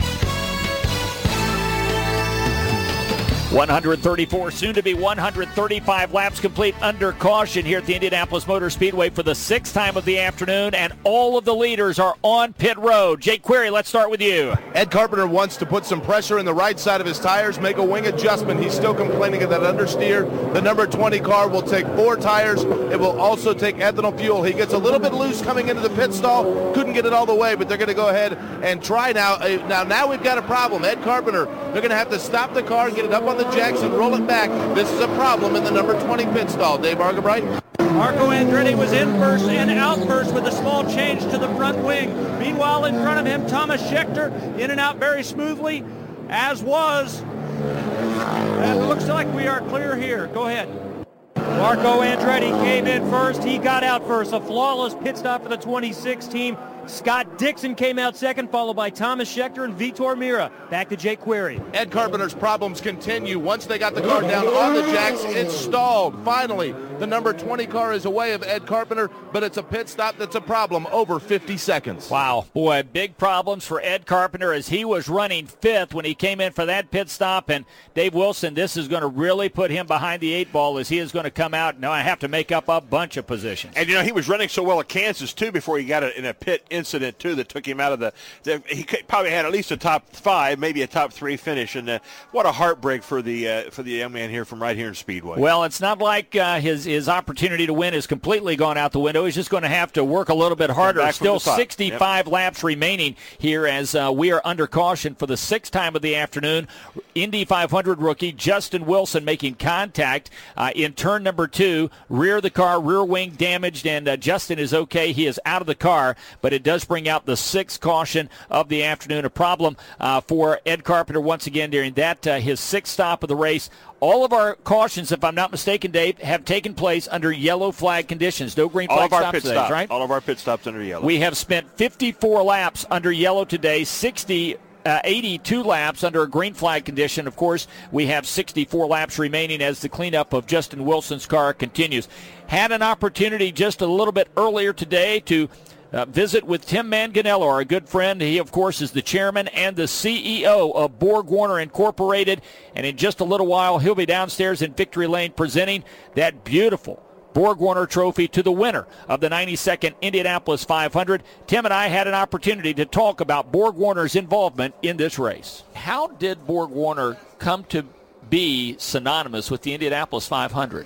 S1: one hundred thirty-four, soon to be one hundred thirty-five laps complete under caution here at the Indianapolis Motor Speedway for the sixth time of the afternoon, and all of the leaders are on pit road. Jake Query, let's start with you.
S11: Ed Carpenter wants to put some pressure in the right side of his tires, make a wing adjustment. He's still complaining of that understeer. The number twenty car will take four tires. It will also take ethanol fuel. He gets a little bit loose coming into the pit stall. Couldn't get it all the way, but they're going to go ahead and try now. Now, now we've got a problem. Ed Carpenter, they're going to have to stop the car, get it up on the jacks and roll it back. This is a problem in the number twenty pit stall. Dave Argabright.
S3: Marco Andretti was in first and out first with a small change to the front wing. Meanwhile, in front of him, Thomas Schechter in and out very smoothly, as was. And it looks like we are clear here. Go ahead. Marco Andretti came in first. He got out first. A flawless pit stop for the twenty-six team. Scott Dixon came out second, followed by Thomas Schechter and Vitor Mira. Back to Jake Query.
S11: Ed Carpenter's problems continue. Once they got the car down on the jacks, it stalled. Finally, the number twenty car is away of Ed Carpenter, but it's a pit stop that's a problem, over fifty seconds.
S1: Wow. Boy, big problems for Ed Carpenter as he was running fifth when he came in for that pit stop. And Dave Wilson, this is going to really put him behind the eight ball as he is going to come out. Now I have to make up a bunch of positions.
S16: And, you know, he was running so well at Kansas, too, before he got it in a pit incident, too, that took him out of the, the – he probably had at least a top five, maybe a top three finish. And uh, what a heartbreak for the uh, for the young man here from right here in Speedway.
S1: Well, it's not like uh, his, his opportunity to win is completely gone out the window. He's just going to have to work a little bit harder. Still sixty-five yep. laps remaining here as uh, we are under caution for the sixth time of the afternoon. Indy five hundred rookie Justin Wilson making contact uh, in turn number two. Rear of the car, rear wing damaged, and uh, Justin is okay. He is out of the car, but it it does bring out the sixth caution of the afternoon. A problem uh, for Ed Carpenter once again during that, uh, his sixth stop of the race. All of our cautions, if I'm not mistaken, Dave, have taken place under yellow flag conditions. No green flag
S16: All of our
S1: stops
S16: pit
S1: today,
S16: stops,
S1: right?
S16: All of our pit stops under yellow.
S1: We have spent fifty-four laps under yellow today, sixty Uh, eighty-two laps under a green flag condition. Of course, we have sixty-four laps remaining as the cleanup of Justin Wilson's car continues. Had an opportunity just a little bit earlier today to uh, visit with Tim Manganello, our good friend. He, of course, is the chairman and the C E O of Borg-Warner Incorporated. And in just a little while, he'll be downstairs in Victory Lane presenting that beautiful Borg-Warner Trophy to the winner of the ninety-second Indianapolis five hundred. Tim and I had an opportunity to talk about Borg-Warner's involvement in this race. How did Borg-Warner come to be synonymous with the Indianapolis five hundred?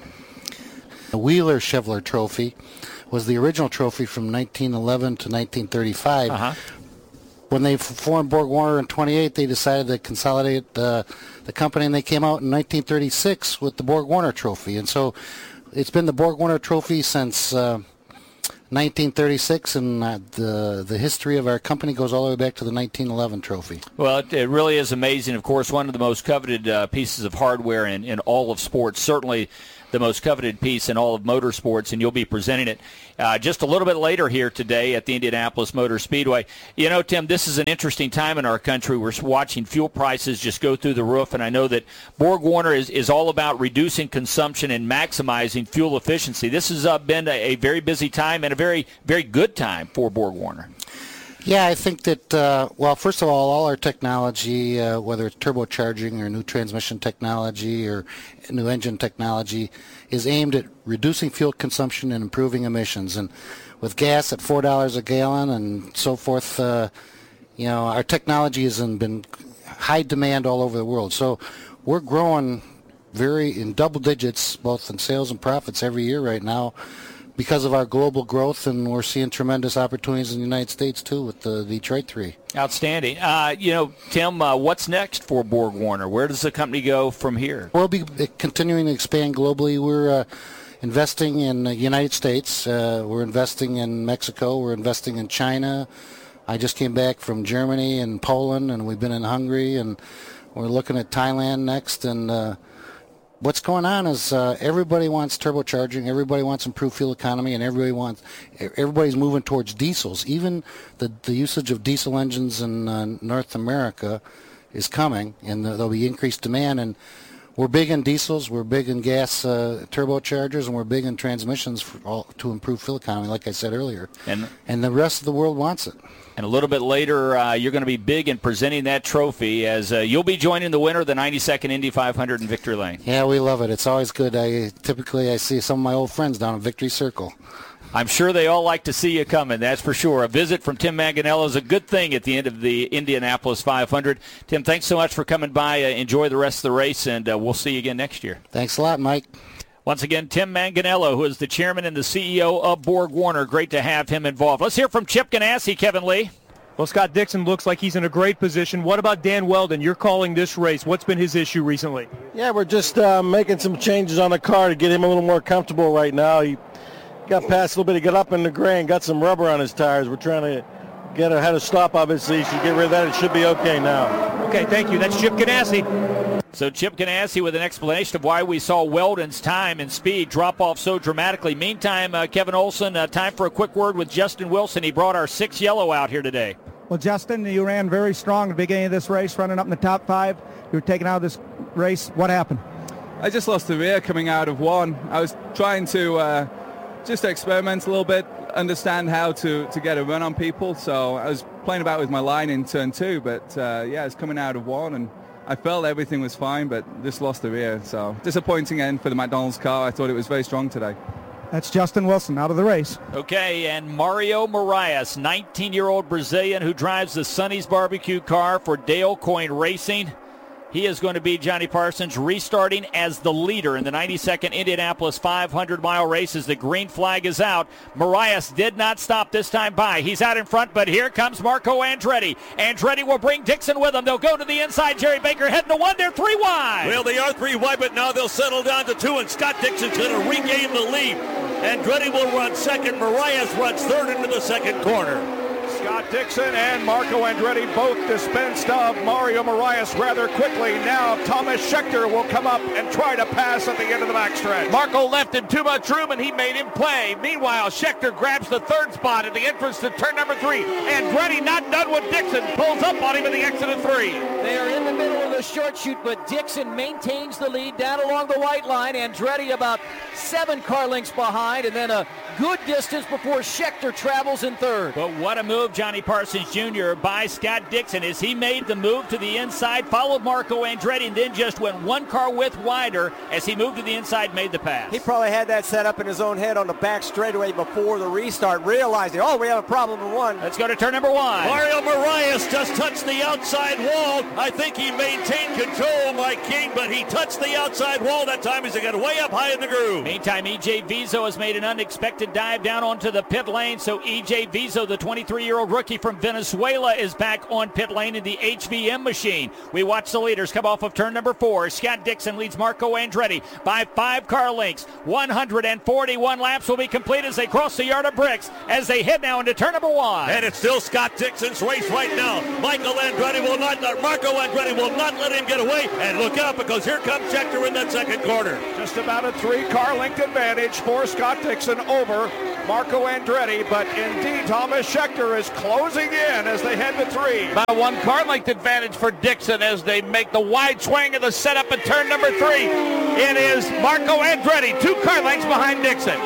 S4: The Wheeler Chevrolet Trophy was the original trophy from nineteen eleven to nineteen thirty-five.
S1: Uh-huh.
S4: When they formed Borg-Warner in twenty-eight, they decided to consolidate uh, the company, and they came out in nineteen thirty-six with the Borg-Warner Trophy. And so it's been the Borg-Warner Trophy since uh, nineteen thirty-six, and uh, the the history of our company goes all the way back to the nineteen eleven trophy.
S1: Well, it, it really is amazing. Of course, one of the most coveted uh, pieces of hardware in, in all of sports, certainly the most coveted piece in all of motorsports, and you'll be presenting it uh, just a little bit later here today at the Indianapolis Motor Speedway. You know, Tim, this is an interesting time in our country. We're watching fuel prices just go through the roof, and I know that Borg-Warner is, is all about reducing consumption and maximizing fuel efficiency. This has uh, been a, a very busy time and a very, very good time for Borg-Warner.
S4: Yeah, I think that, uh, well, first of all, all our technology, uh, whether it's turbocharging or new transmission technology or new engine technology, is aimed at reducing fuel consumption and improving emissions. And with gas at four dollars a gallon and so forth, uh, you know, our technology has been high demand all over the world. So we're growing very in double digits, both in sales and profits every year right now, because of our global growth, and we're seeing tremendous opportunities in the United States, too, with the Detroit three.
S1: Outstanding. Uh, you know, Tim, uh, what's next for Borg-Warner? Where does the company go from here?
S4: We'll be continuing to expand globally. We're uh, investing in the United States. Uh, we're investing in Mexico. We're investing in China. I just came back from Germany and Poland, and we've been in Hungary, and we're looking at Thailand next, and uh, what's going on is uh, everybody wants turbocharging, everybody wants improved fuel economy, and everybody wants everybody's moving towards diesels. Even the, the usage of diesel engines in uh, North America is coming, and there'll be increased demand. And we're big in diesels, we're big in gas uh, turbochargers, and we're big in transmissions for all, to improve fuel economy, like I said earlier.
S1: And
S4: and the rest of the world wants it.
S1: And a little bit later, uh, you're going to be big in presenting that trophy as uh, you'll be joining the winner of the ninety-second Indy five hundred in Victory Lane.
S4: Yeah, we love it. It's always good. I typically I see some of my old friends down at Victory Circle.
S1: I'm sure they all like to see you coming, that's for sure. A visit from Tim Manganello is a good thing at the end of the Indianapolis five hundred. Tim, thanks so much for coming by. Uh, enjoy the rest of the race, and uh, we'll see you again next year.
S4: Thanks a lot, Mike.
S1: Once again, Tim Manganello, who is the chairman and the C E O of Borg-Warner. Great to have him involved. Let's hear from Chip Ganassi, Kevin Lee.
S6: Well, Scott Dixon looks like he's in a great position. What about Dan Weldon? You're calling this race. What's been his issue recently?
S22: Yeah, we're just uh, making some changes on the car to get him a little more comfortable right now. He got past a little bit. He got up in the grain, got some rubber on his tires. We're trying to get ahead of stop, obviously. He should get rid of that. It should be okay now.
S6: Okay, thank you. That's Chip Ganassi.
S1: So Chip Ganassi with an explanation of why we saw Weldon's time and speed drop off so dramatically. Meantime, uh, Kevin Olson, uh, time for a quick word with Justin Wilson. He brought our six yellow out here today.
S14: Well, Justin, you ran very strong at the beginning of this race, running up in the top five. You were taken out of this race. What happened?
S23: I just lost the rear coming out of one. I was trying to uh, just experiment a little bit, understand how to, to get a run on people. So I was playing about with my line in turn two, but uh, yeah, it's coming out of one, and I felt everything was fine, but just lost the rear. So disappointing end for the McDonald's car. I thought it was very strong today.
S14: That's Justin Wilson out of the race.
S1: Okay, and Mario Moraes, nineteen-year-old Brazilian who drives the Sonny's Barbecue car for Dale Coyne Racing. He is going to be, Johnny Parsons, restarting as the leader in the ninety-second Indianapolis five hundred mile race as the green flag is out. Moraes did not stop this time by. He's out in front, but here comes Marco Andretti. Andretti will bring Dixon with him. They'll go to the inside. Jerry Baker heading to one. They're three wide.
S7: Well, they are three wide, but now they'll settle down to two, and Scott Dixon's going to regain the lead. Andretti will run second. Moraes runs third into the second corner.
S8: Scott Dixon and Marco Andretti both dispensed of Mario Moraes rather quickly. Now Thomas Scheckter will come up and try to pass at the end of the backstretch.
S5: Marco left him too much room, and he made him play. Meanwhile, Scheckter grabs the third spot at the entrance to turn number three. Andretti not done with Dixon. Pulls up on him at the exit of three.
S20: They are in the middle of the short shoot, but Dixon maintains the lead down along the white line. Andretti about seven car lengths behind, and then a good distance before Scheckter travels in third.
S1: But what a move, Johnny Parsons Junior by Scott Dixon as he made the move to the inside, followed Marco Andretti, and then just went one car width wider as he moved to the inside, made the pass.
S10: He probably had that set up in his own head on the back straightaway before the restart, realizing, oh, we have a problem in one.
S1: Let's go to turn number one.
S7: Mario Moraes just touched the outside wall. I think he maintained control, Mike King, but he touched the outside wall that time as he got way up high in the groove.
S1: Meantime, E J Vizo has made an unexpected dive down onto the pit lane, so E J Vizo, the twenty-three-year-old rookie from Venezuela, is back on pit lane in the H V M machine. We watch the leaders come off of turn number four. Scott Dixon leads Marco Andretti by five car lengths. one hundred forty-one laps will be complete as they cross the yard of bricks as they head now into turn number one.
S7: And it's still Scott Dixon's race right now. Michael Andretti will not, Marco Andretti will not let him get away. And look out, because here comes Scheckter in that second corner.
S8: Just about a three-car length advantage for Scott Dixon over Marco Andretti, but indeed Thomas Scheckter is closing in as they head to three.
S5: About a one car length advantage for Dixon as they make the wide swing of the setup at turn number three. It is Marco Andretti, two car lengths behind Dixon.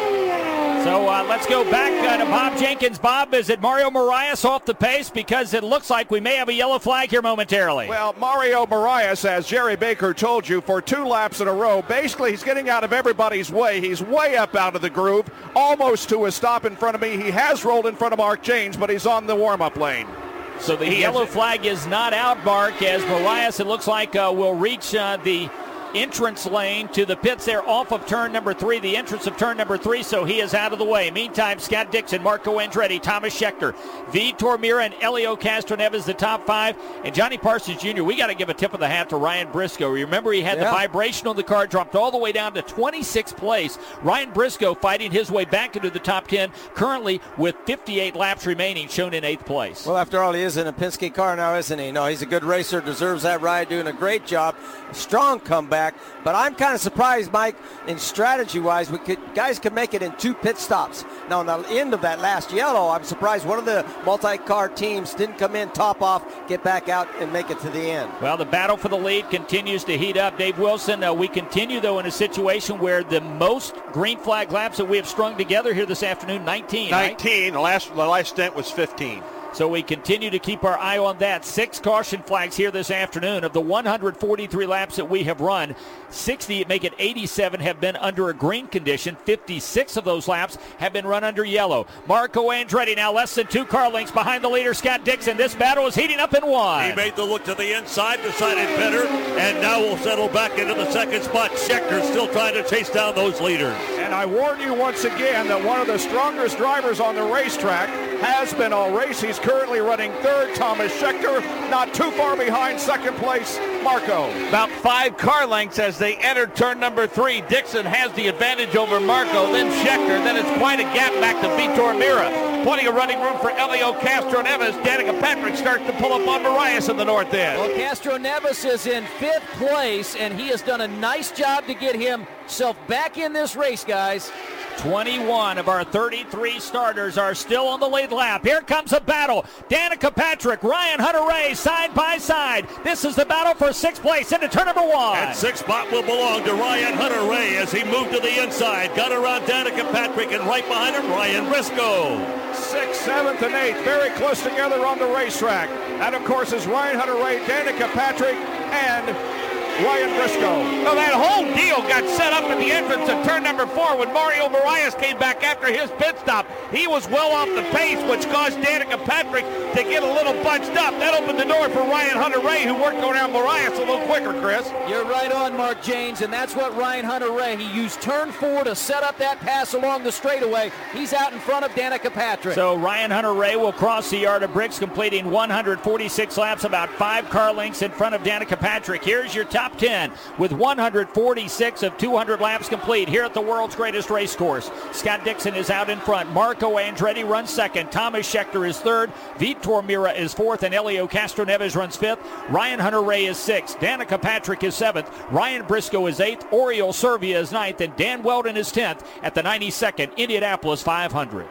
S1: So uh, let's go back uh, to Bob Jenkins. Bob, is it Mario Moraes off the pace? Because it looks like we may have a yellow flag here momentarily.
S8: Well, Mario Moraes, as Jerry Baker told you, for two laps in a row, basically he's getting out of everybody's way. He's way up out of the groove, almost to a stop in front of me. He has rolled in front of Mark Janes, but he's on the warm-up lane.
S1: So the yellow flag is not out, Mark, as Moraes, it looks like, uh, will reach uh, the entrance lane to the pits there off of turn number three, the entrance of turn number three, so he is out of the way. Meantime, Scott Dixon, Marco Andretti, Thomas Scheckter, Vitor Mira, and Elio Castroneves, the top five. And Johnny Parsons Junior, we got to give a tip of the hat to Ryan Briscoe. Remember, he had yeah. the vibration on the car, dropped all the way down to twenty-sixth place. Ryan Briscoe fighting his way back into the top ten, currently with fifty-eight laps remaining, shown in eighth place.
S10: Well, after all, he is in a Penske car now, isn't he? No, he's a good racer, deserves that ride, doing a great job. Strong comeback. But I'm kind of surprised, Mike, in strategy-wise, we could guys could make it in two pit stops. Now, on the end of that last yellow, I'm surprised one of the multi-car teams didn't come in, top off, get back out, and make it to the end.
S1: Well, the battle for the lead continues to heat up. Dave Wilson, uh, we continue, though, in a situation where the most green flag laps that we have strung together here this afternoon, nineteen.
S16: nineteen.
S1: Right?
S16: The last, the last stint was fifteen.
S1: So we continue to keep our eye on that. Six caution flags here this afternoon. Of the one hundred forty-three laps that we have run, sixty, make it eighty-seven, have been under a green condition. fifty-six of those laps have been run under yellow. Marco Andretti now less than two car lengths behind the leader, Scott Dixon. This battle is heating up in one.
S7: He made the look to the inside, decided better, and now will settle back into the second spot. Scheckter still trying to chase down those leaders.
S8: And I warn you once again that one of the strongest drivers on the racetrack has been all race. He's currently running third, Thomas Scheckter, not too far behind second place, Marco.
S5: About five car lengths as they enter turn number three. Dixon has the advantage over Marco, then Scheckter, then it's quite a gap back to Vitor Mira. Plenty of running room for Elio Castroneves. Danica Patrick starts to pull up on Moraes in the north end.
S20: Well, Castroneves is in fifth place, and he has done a nice job to get himself back in this race, guys.
S1: twenty-one of our thirty-three starters are still on the lead lap. Here comes a battle. Danica Patrick, Ryan Hunter-Reay, side by side. This is the battle for sixth place into turn number one.
S7: And sixth spot will belong to Ryan Hunter-Reay as he moved to the inside. Got around Danica Patrick, and right behind him, Ryan Briscoe.
S8: Sixth, seventh, and eighth, very close together on the racetrack. That, of course, is Ryan Hunter-Reay, Danica Patrick, and Ryan Briscoe.
S5: Well, that whole deal got set up at the entrance of turn number four when Mario Moraes came back after his pit stop. He was well off the pace, which caused Danica Patrick to get a little bunched up. That opened the door for Ryan Hunter-Reay, who worked around Moraes a little quicker, Chris.
S20: You're right on, Mark Janes, and that's what Ryan Hunter-Reay, he used turn four to set up that pass along the straightaway. He's out in front of Danica Patrick.
S1: So Ryan Hunter-Reay will cross the yard of bricks, completing one hundred forty-six laps, about five car lengths in front of Danica Patrick. Here's your top top ten with one hundred forty-six of two hundred laps complete here at the world's greatest race course. Scott Dixon is out in front. Marco Andretti runs second. Thomas Scheckter is third. Vitor Mira is fourth, and Helio Castroneves runs fifth. Ryan Hunter-Reay is sixth. Danica Patrick is seventh. Ryan Briscoe is eighth. Oriol Servia is ninth, and Dan Weldon is tenth at the ninety-second Indianapolis five hundred.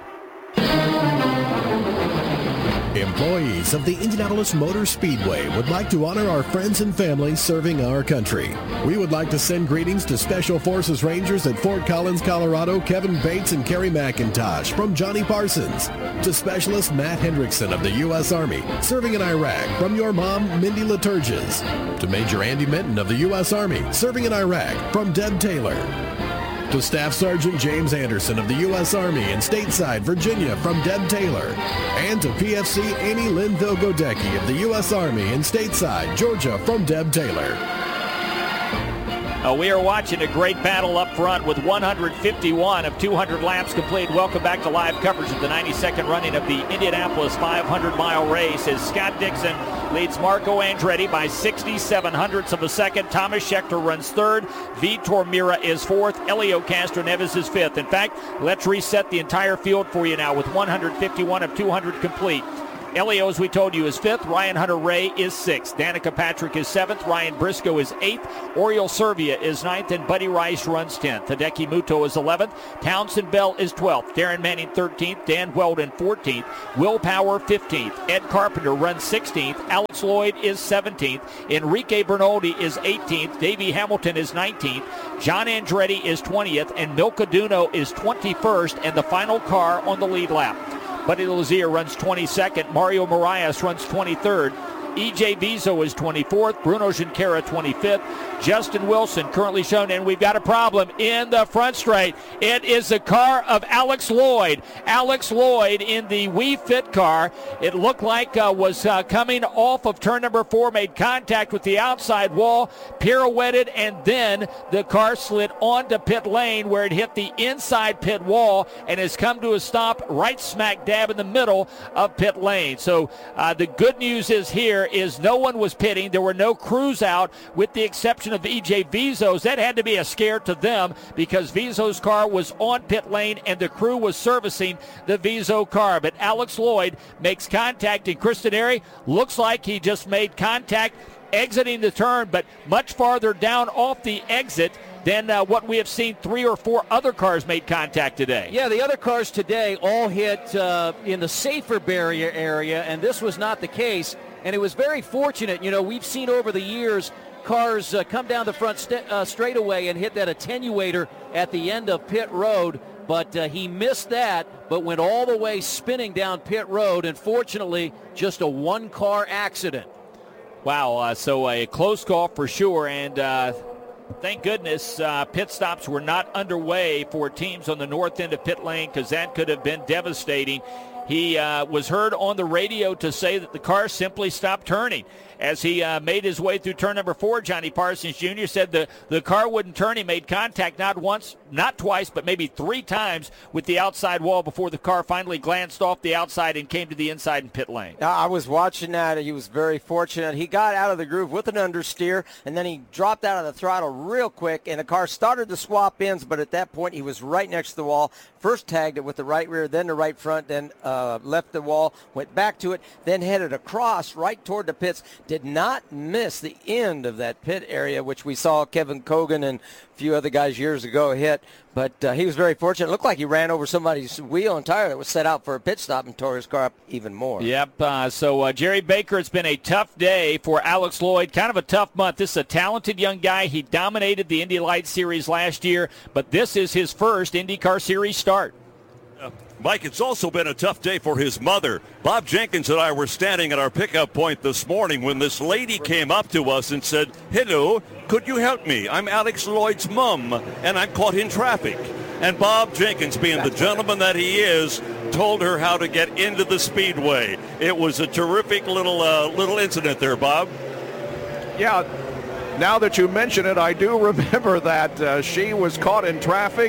S12: Employees of the Indianapolis Motor Speedway would like to honor our friends and family serving our country. We would like to send greetings to Special Forces Rangers at Fort Collins, Colorado, Kevin Bates and Kerry McIntosh from Johnny Parsons. To Specialist Matt Hendrickson of the U S Army, serving in Iraq, from your mom, Mindy Liturges. To Major Andy Minton of the U S Army, serving in Iraq, from Deb Taylor. To Staff Sergeant James Anderson of the U S Army in Stateside, Virginia, from Deb Taylor. And to P F C Amy Linville Godecki of the U S Army in Stateside, Georgia, from Deb Taylor.
S1: Uh, we are watching a great battle up front with one hundred fifty-one of two hundred laps complete. Welcome back to live coverage of the ninety-second running of the Indianapolis five hundred mile race as Scott Dixon leads Marco Andretti by sixty-seven hundredths of a second. Thomas Scheckter runs third. Vitor Mira is fourth. Helio Castroneves is fifth. In fact, let's reset the entire field for you now with one hundred fifty-one of two hundred complete. Helio, as we told you, is fifth. Ryan Hunter-Reay is sixth. Danica Patrick is seventh. Ryan Briscoe is eighth. Oriol Servia is ninth. And Buddy Rice runs tenth. Hideki Muto is eleventh. Townsend Bell is twelfth. Darren Manning thirteenth. Dan Weldon fourteenth. Will Power fifteenth. Ed Carpenter runs sixteenth. Alex Lloyd is seventeenth. Enrique Bernoldi is eighteenth. Davey Hamilton is nineteenth. John Andretti is twentieth. And Milka Duno is twenty-first. And the final car on the lead lap. Buddy Lazier runs twenty-second. Mario Marias runs twenty-third. E J Vizo is twenty-fourth. Bruno Junqueira twenty-fifth. Justin Wilson currently shown, and we've got a problem in the front straight. It is the car of Alex Lloyd. Alex Lloyd in the We Fit car. It looked like uh, was uh, coming off of turn number four, made contact with the outside wall, pirouetted, and then the car slid onto pit lane where it hit the inside pit wall and has come to a stop right smack dab in the middle of pit lane. So uh, the good news is here is no one was pitting. There were no crews out with the exception of E J Vizo's. That had to be a scare to them because Vizo's car was on pit lane and the crew was servicing the Vizo car. But Alex Lloyd makes contact, and Kristen Airy looks like he just made contact exiting the turn, but much farther down off the exit than uh, what we have seen three or four other cars made contact today.
S20: Yeah, the other cars today all hit uh, in the safer barrier area, and this was not the case. And it was very fortunate. You know, we've seen over the years cars uh, come down the front st- uh, straightaway and hit that attenuator at the end of pit road. But uh, he missed that, but went all the way spinning down pit road. And fortunately, just a one-car accident.
S1: Wow, uh, so a close call for sure. And uh, thank goodness uh, pit stops were not underway for teams on the north end of pit lane because that could have been devastating. He uh, was heard on the radio to say that the car simply stopped turning. As he uh, made his way through turn number four, Johnny Parsons Junior said the, the car wouldn't turn. He made contact not once, not twice, but maybe three times with the outside wall before the car finally glanced off the outside and came to the inside in pit lane.
S10: I was watching that. He was very fortunate. He got out of the groove with an understeer, and then he dropped out of the throttle real quick, and the car started to swap ends, but at that point he was right next to the wall. First tagged it with the right rear, then the right front, then uh, left the wall, went back to it, then headed across right toward the pits. Did not miss the end of that pit area, which we saw Kevin Cogan and a few other guys years ago hit. But uh, he was very fortunate. It looked like he ran over somebody's wheel and tire that was set out for a pit stop and tore his car up even more.
S1: Yep. Uh, so, uh, Jerry Baker, it's been a tough day for Alex Lloyd. Kind of a tough month. This is a talented young guy. He dominated the Indy Lights Series last year, but this is his first IndyCar Series start.
S7: Mike, it's also been a tough day for his mother. Bob Jenkins and I were standing at our pickup point this morning when this lady came up to us and said, "Hello, could you help me? I'm Alex Lloyd's mom, and I'm caught in traffic." And Bob Jenkins, being the gentleman that he is, told her how to get into the speedway. It was a terrific little uh, little incident there, Bob.
S8: Yeah, now that you mention it, I do remember that uh, she was caught in traffic.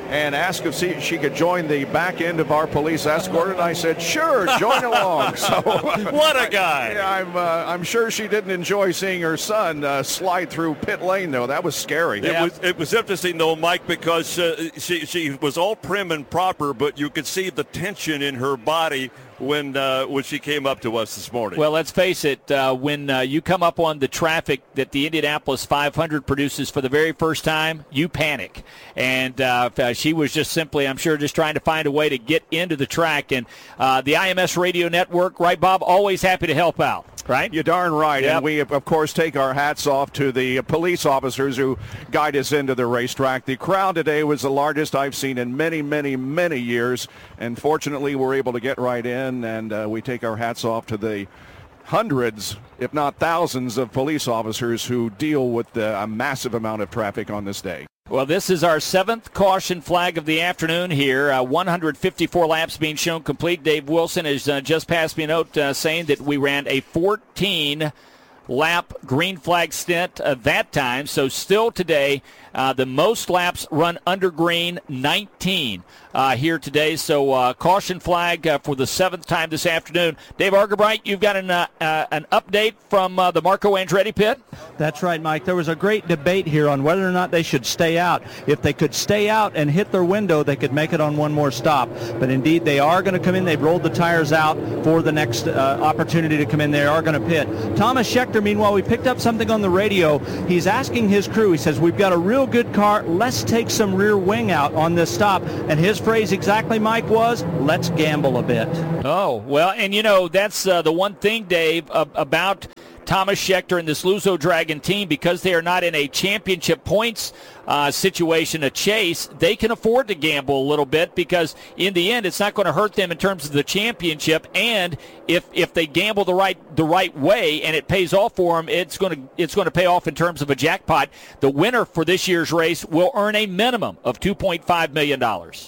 S8: and asked if she, she could join the back end of our police escort, and I said, sure, join along. So
S5: what a guy!
S8: I, I'm uh, I'm sure she didn't enjoy seeing her son uh, slide through pit lane, though. That was scary.
S7: It was it was interesting though, Mike, because uh, she she was all prim and proper, but you could see the tension in her body when uh, when she came up to us this morning.
S1: Well, let's face it, uh, when uh, you come up on the traffic that the Indianapolis five hundred produces for the very first time, you panic. And uh, she was just simply, I'm sure, just trying to find a way to get into the track. And uh, the I M S Radio Network, right, Bob, always happy to help out. Right?
S8: You're darn right.
S1: Yep.
S8: And we, of course, take our hats off to the police officers who guide us into the racetrack. The crowd today was the largest I've seen in many, many, many years. And fortunately, we're able to get right in, and uh, we take our hats off to the hundreds, if not thousands, of police officers who deal with uh, a massive amount of traffic on this day.
S1: Well, this is our seventh caution flag of the afternoon here. Uh, one hundred fifty-four laps being shown complete. Dave Wilson has uh, just passed me a note uh, saying that we ran a fourteen lap green flag stint uh, that time. So still today, uh, the most laps run under green, nineteen uh, here today. So uh, caution flag uh, for the seventh time this afternoon. Dave Argabright, you've got an, uh, uh, an update from uh, the Marco Andretti pit?
S3: That's right, Mike. There was a great debate here on whether or not they should stay out. If they could stay out and hit their window, they could make it on one more stop. But indeed, they are going to come in. They've rolled the tires out for the next uh, opportunity to come in. They are going to pit. Thomas Scheckter, meanwhile, we picked up something on the radio. He's asking his crew, he says, we've got a real good car. Let's take some rear wing out on this stop. And his phrase exactly, Mike, was, let's gamble a bit.
S1: Oh, well, and you know, that's uh, the one thing, Dave, uh, about Thomas Scheckter and this Luzo Dragon team, because they are not in a championship points uh, situation, a chase, they can afford to gamble a little bit, because in the end it's not going to hurt them in terms of the championship. And if if they gamble the right the right way and it pays off for them, it's going to it's going to pay off in terms of a jackpot. The winner for this year's race will earn a minimum of two point five million dollars.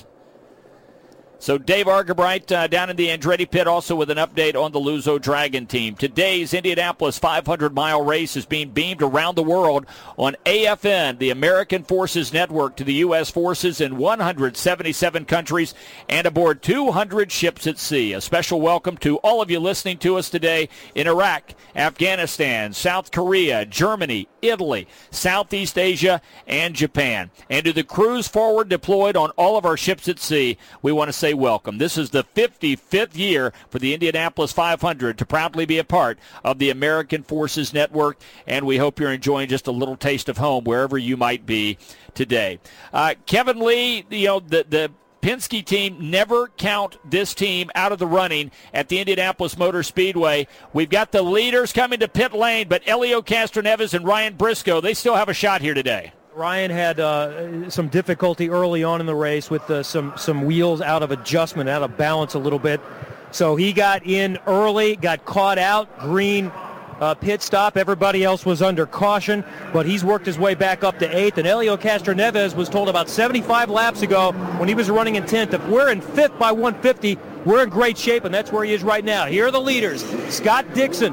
S1: So Dave Argabright uh, down in the Andretti pit, also with an update on the Luzo Dragon team. Today's Indianapolis five hundred mile race is being beamed around the world on A F N, the American Forces Network, to the U S forces in one hundred seventy-seven countries and aboard two hundred ships at sea. A special welcome to all of you listening to us today in Iraq, Afghanistan, South Korea, Germany, Italy, Southeast Asia, and Japan. And to the crews forward deployed on all of our ships at sea, we want to say welcome. This is the fifty-fifth year for the Indianapolis five hundred to proudly be a part of the American Forces Network, and we hope you're enjoying just a little taste of home wherever you might be today. Uh, Kevin Lee, you know, the, the Penske team, never count this team out of the running at the Indianapolis Motor Speedway. We've got the leaders coming to pit lane, but Helio Castroneves and Ryan Briscoe, they still have a shot here today.
S6: Ryan had uh, some difficulty early on in the race with uh, some, some wheels out of adjustment, out of balance a little bit. So he got in early, got caught out, green uh, pit stop. Everybody else was under caution, but he's worked his way back up to eighth. And Helio Castroneves was told about seventy-five laps ago when he was running in tenth, if we're in fifth by one fifty, we're in great shape, and that's where he is right now. Here are the leaders. Scott Dixon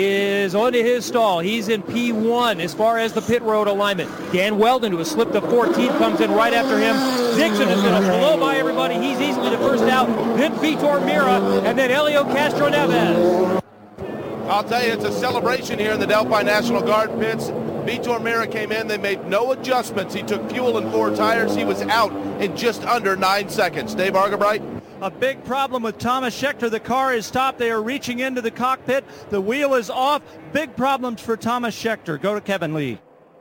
S6: is onto his stall. He's in P one as far as the pit road alignment. Dan Weldon, who has slipped to fourteenth, comes in right after him. Dixon is going to blow by everybody. He's easily the first out. Then Vitor Mira, and then Helio Castroneves.
S11: I'll tell you, it's a celebration here in the Delphi National Guard pits. Vitor Mira came in. They made no adjustments. He took fuel and four tires. He was out in just under nine seconds. Dave Argabright.
S3: A big problem with Thomas Scheckter. The car is stopped. They are reaching into the cockpit. The wheel is off. Big problems for Thomas Scheckter. Go to Kevin Lee.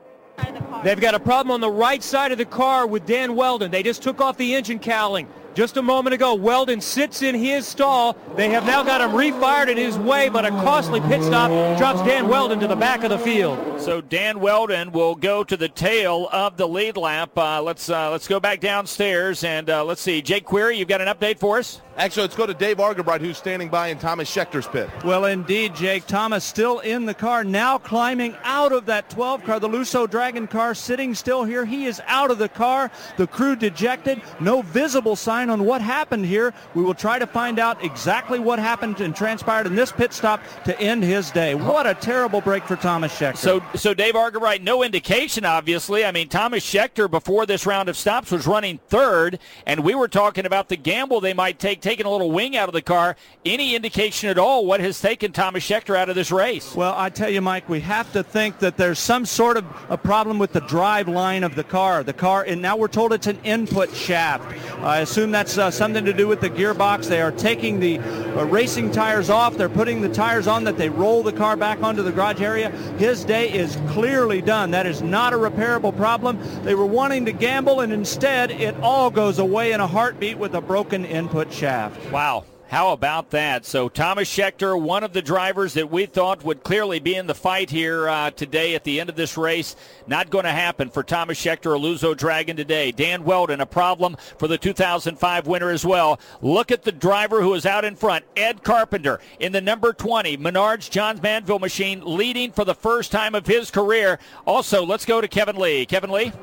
S6: They've got a problem on the right side of the car with Dan Weldon. They just took off the engine cowling just a moment ago. Weldon sits in his stall. They have now got him refired in his way, but a costly pit stop drops Dan Weldon to the back of the field.
S1: So Dan Weldon will go to the tail of the lead lap. Uh, let's uh, let's go back downstairs and uh, let's see. Jake Query, you've got an update for us?
S11: Actually, let's go to Dave Argabright, who's standing by in Thomas Schechter's pit.
S3: Well, indeed, Jake. Thomas still in the car, now climbing out of that twelve car, the Lusso Dragon car, sitting still here. He is out of the car. The crew dejected. No visible sign on what happened here. We will try to find out exactly what happened and transpired in this pit stop to end his day. What a terrible break for Thomas Schechter.
S1: So, so Dave Argabright, no indication, obviously. I mean, Thomas Schechter, before this round of stops, was running third, and we were talking about the gamble they might take, taking a little wing out of the car. Any indication at all what has taken Thomas Schechter out of this race?
S3: Well, I tell you, Mike, we have to think that there's some sort of a problem with the drive line of the car. The car, and now we're told it's an input shaft. I assume that's uh, something to do with the gearbox. They are taking the uh, racing tires off. They're putting the tires on that they roll the car back onto the garage area. His day is clearly done. That is not a repairable problem. They were wanting to gamble, and instead it all goes away in a heartbeat with a broken input shaft.
S1: Wow. How about that? So Thomas Schechter, one of the drivers that we thought would clearly be in the fight here uh, today at the end of this race. Not going to happen for Thomas Schechter, a Lusso Dragon today. Dan Weldon, a problem for the two thousand five winner as well. Look at the driver who is out in front, Ed Carpenter, in the number twenty, Menards Johns Manville machine, leading for the first time of his career. Also, let's go to Kevin Lee. Kevin Lee?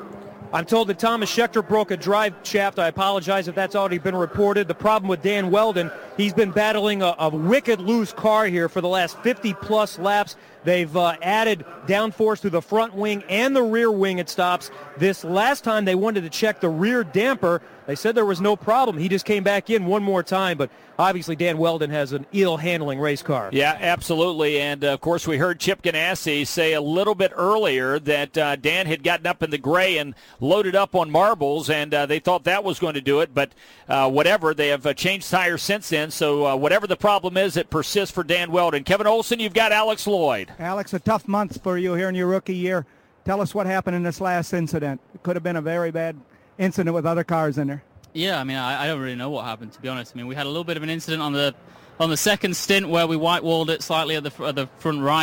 S6: I'm told that Thomas Schechter broke a drive shaft. I apologize if that's already been reported. The problem with Dan Weldon, he's been battling a, a wicked loose car here for the last fifty-plus laps. They've uh, added downforce to the front wing and the rear wing at stops. This last time they wanted to check the rear damper. They said there was no problem. He just came back in one more time, but obviously Dan Weldon has an ill-handling race car.
S1: Yeah, absolutely. And, uh, of course, we heard Chip Ganassi say a little bit earlier that uh, Dan had gotten up in the gray and loaded up on marbles, and uh, they thought that was going to do it. But uh, whatever, they have uh, changed tires since then. So uh, whatever the problem is, it persists for Dan Weldon. Kevin Olson, you've got Alex Lloyd.
S14: Alex, a tough month for you here in your rookie year. Tell us what happened in this last incident. It could have been a very bad incident with other cars in there.
S13: Yeah, I mean, I, I don't really know what happened, to be honest. I mean, we had a little bit of an incident on the on the second stint where we white-walled it slightly at the, at the front right.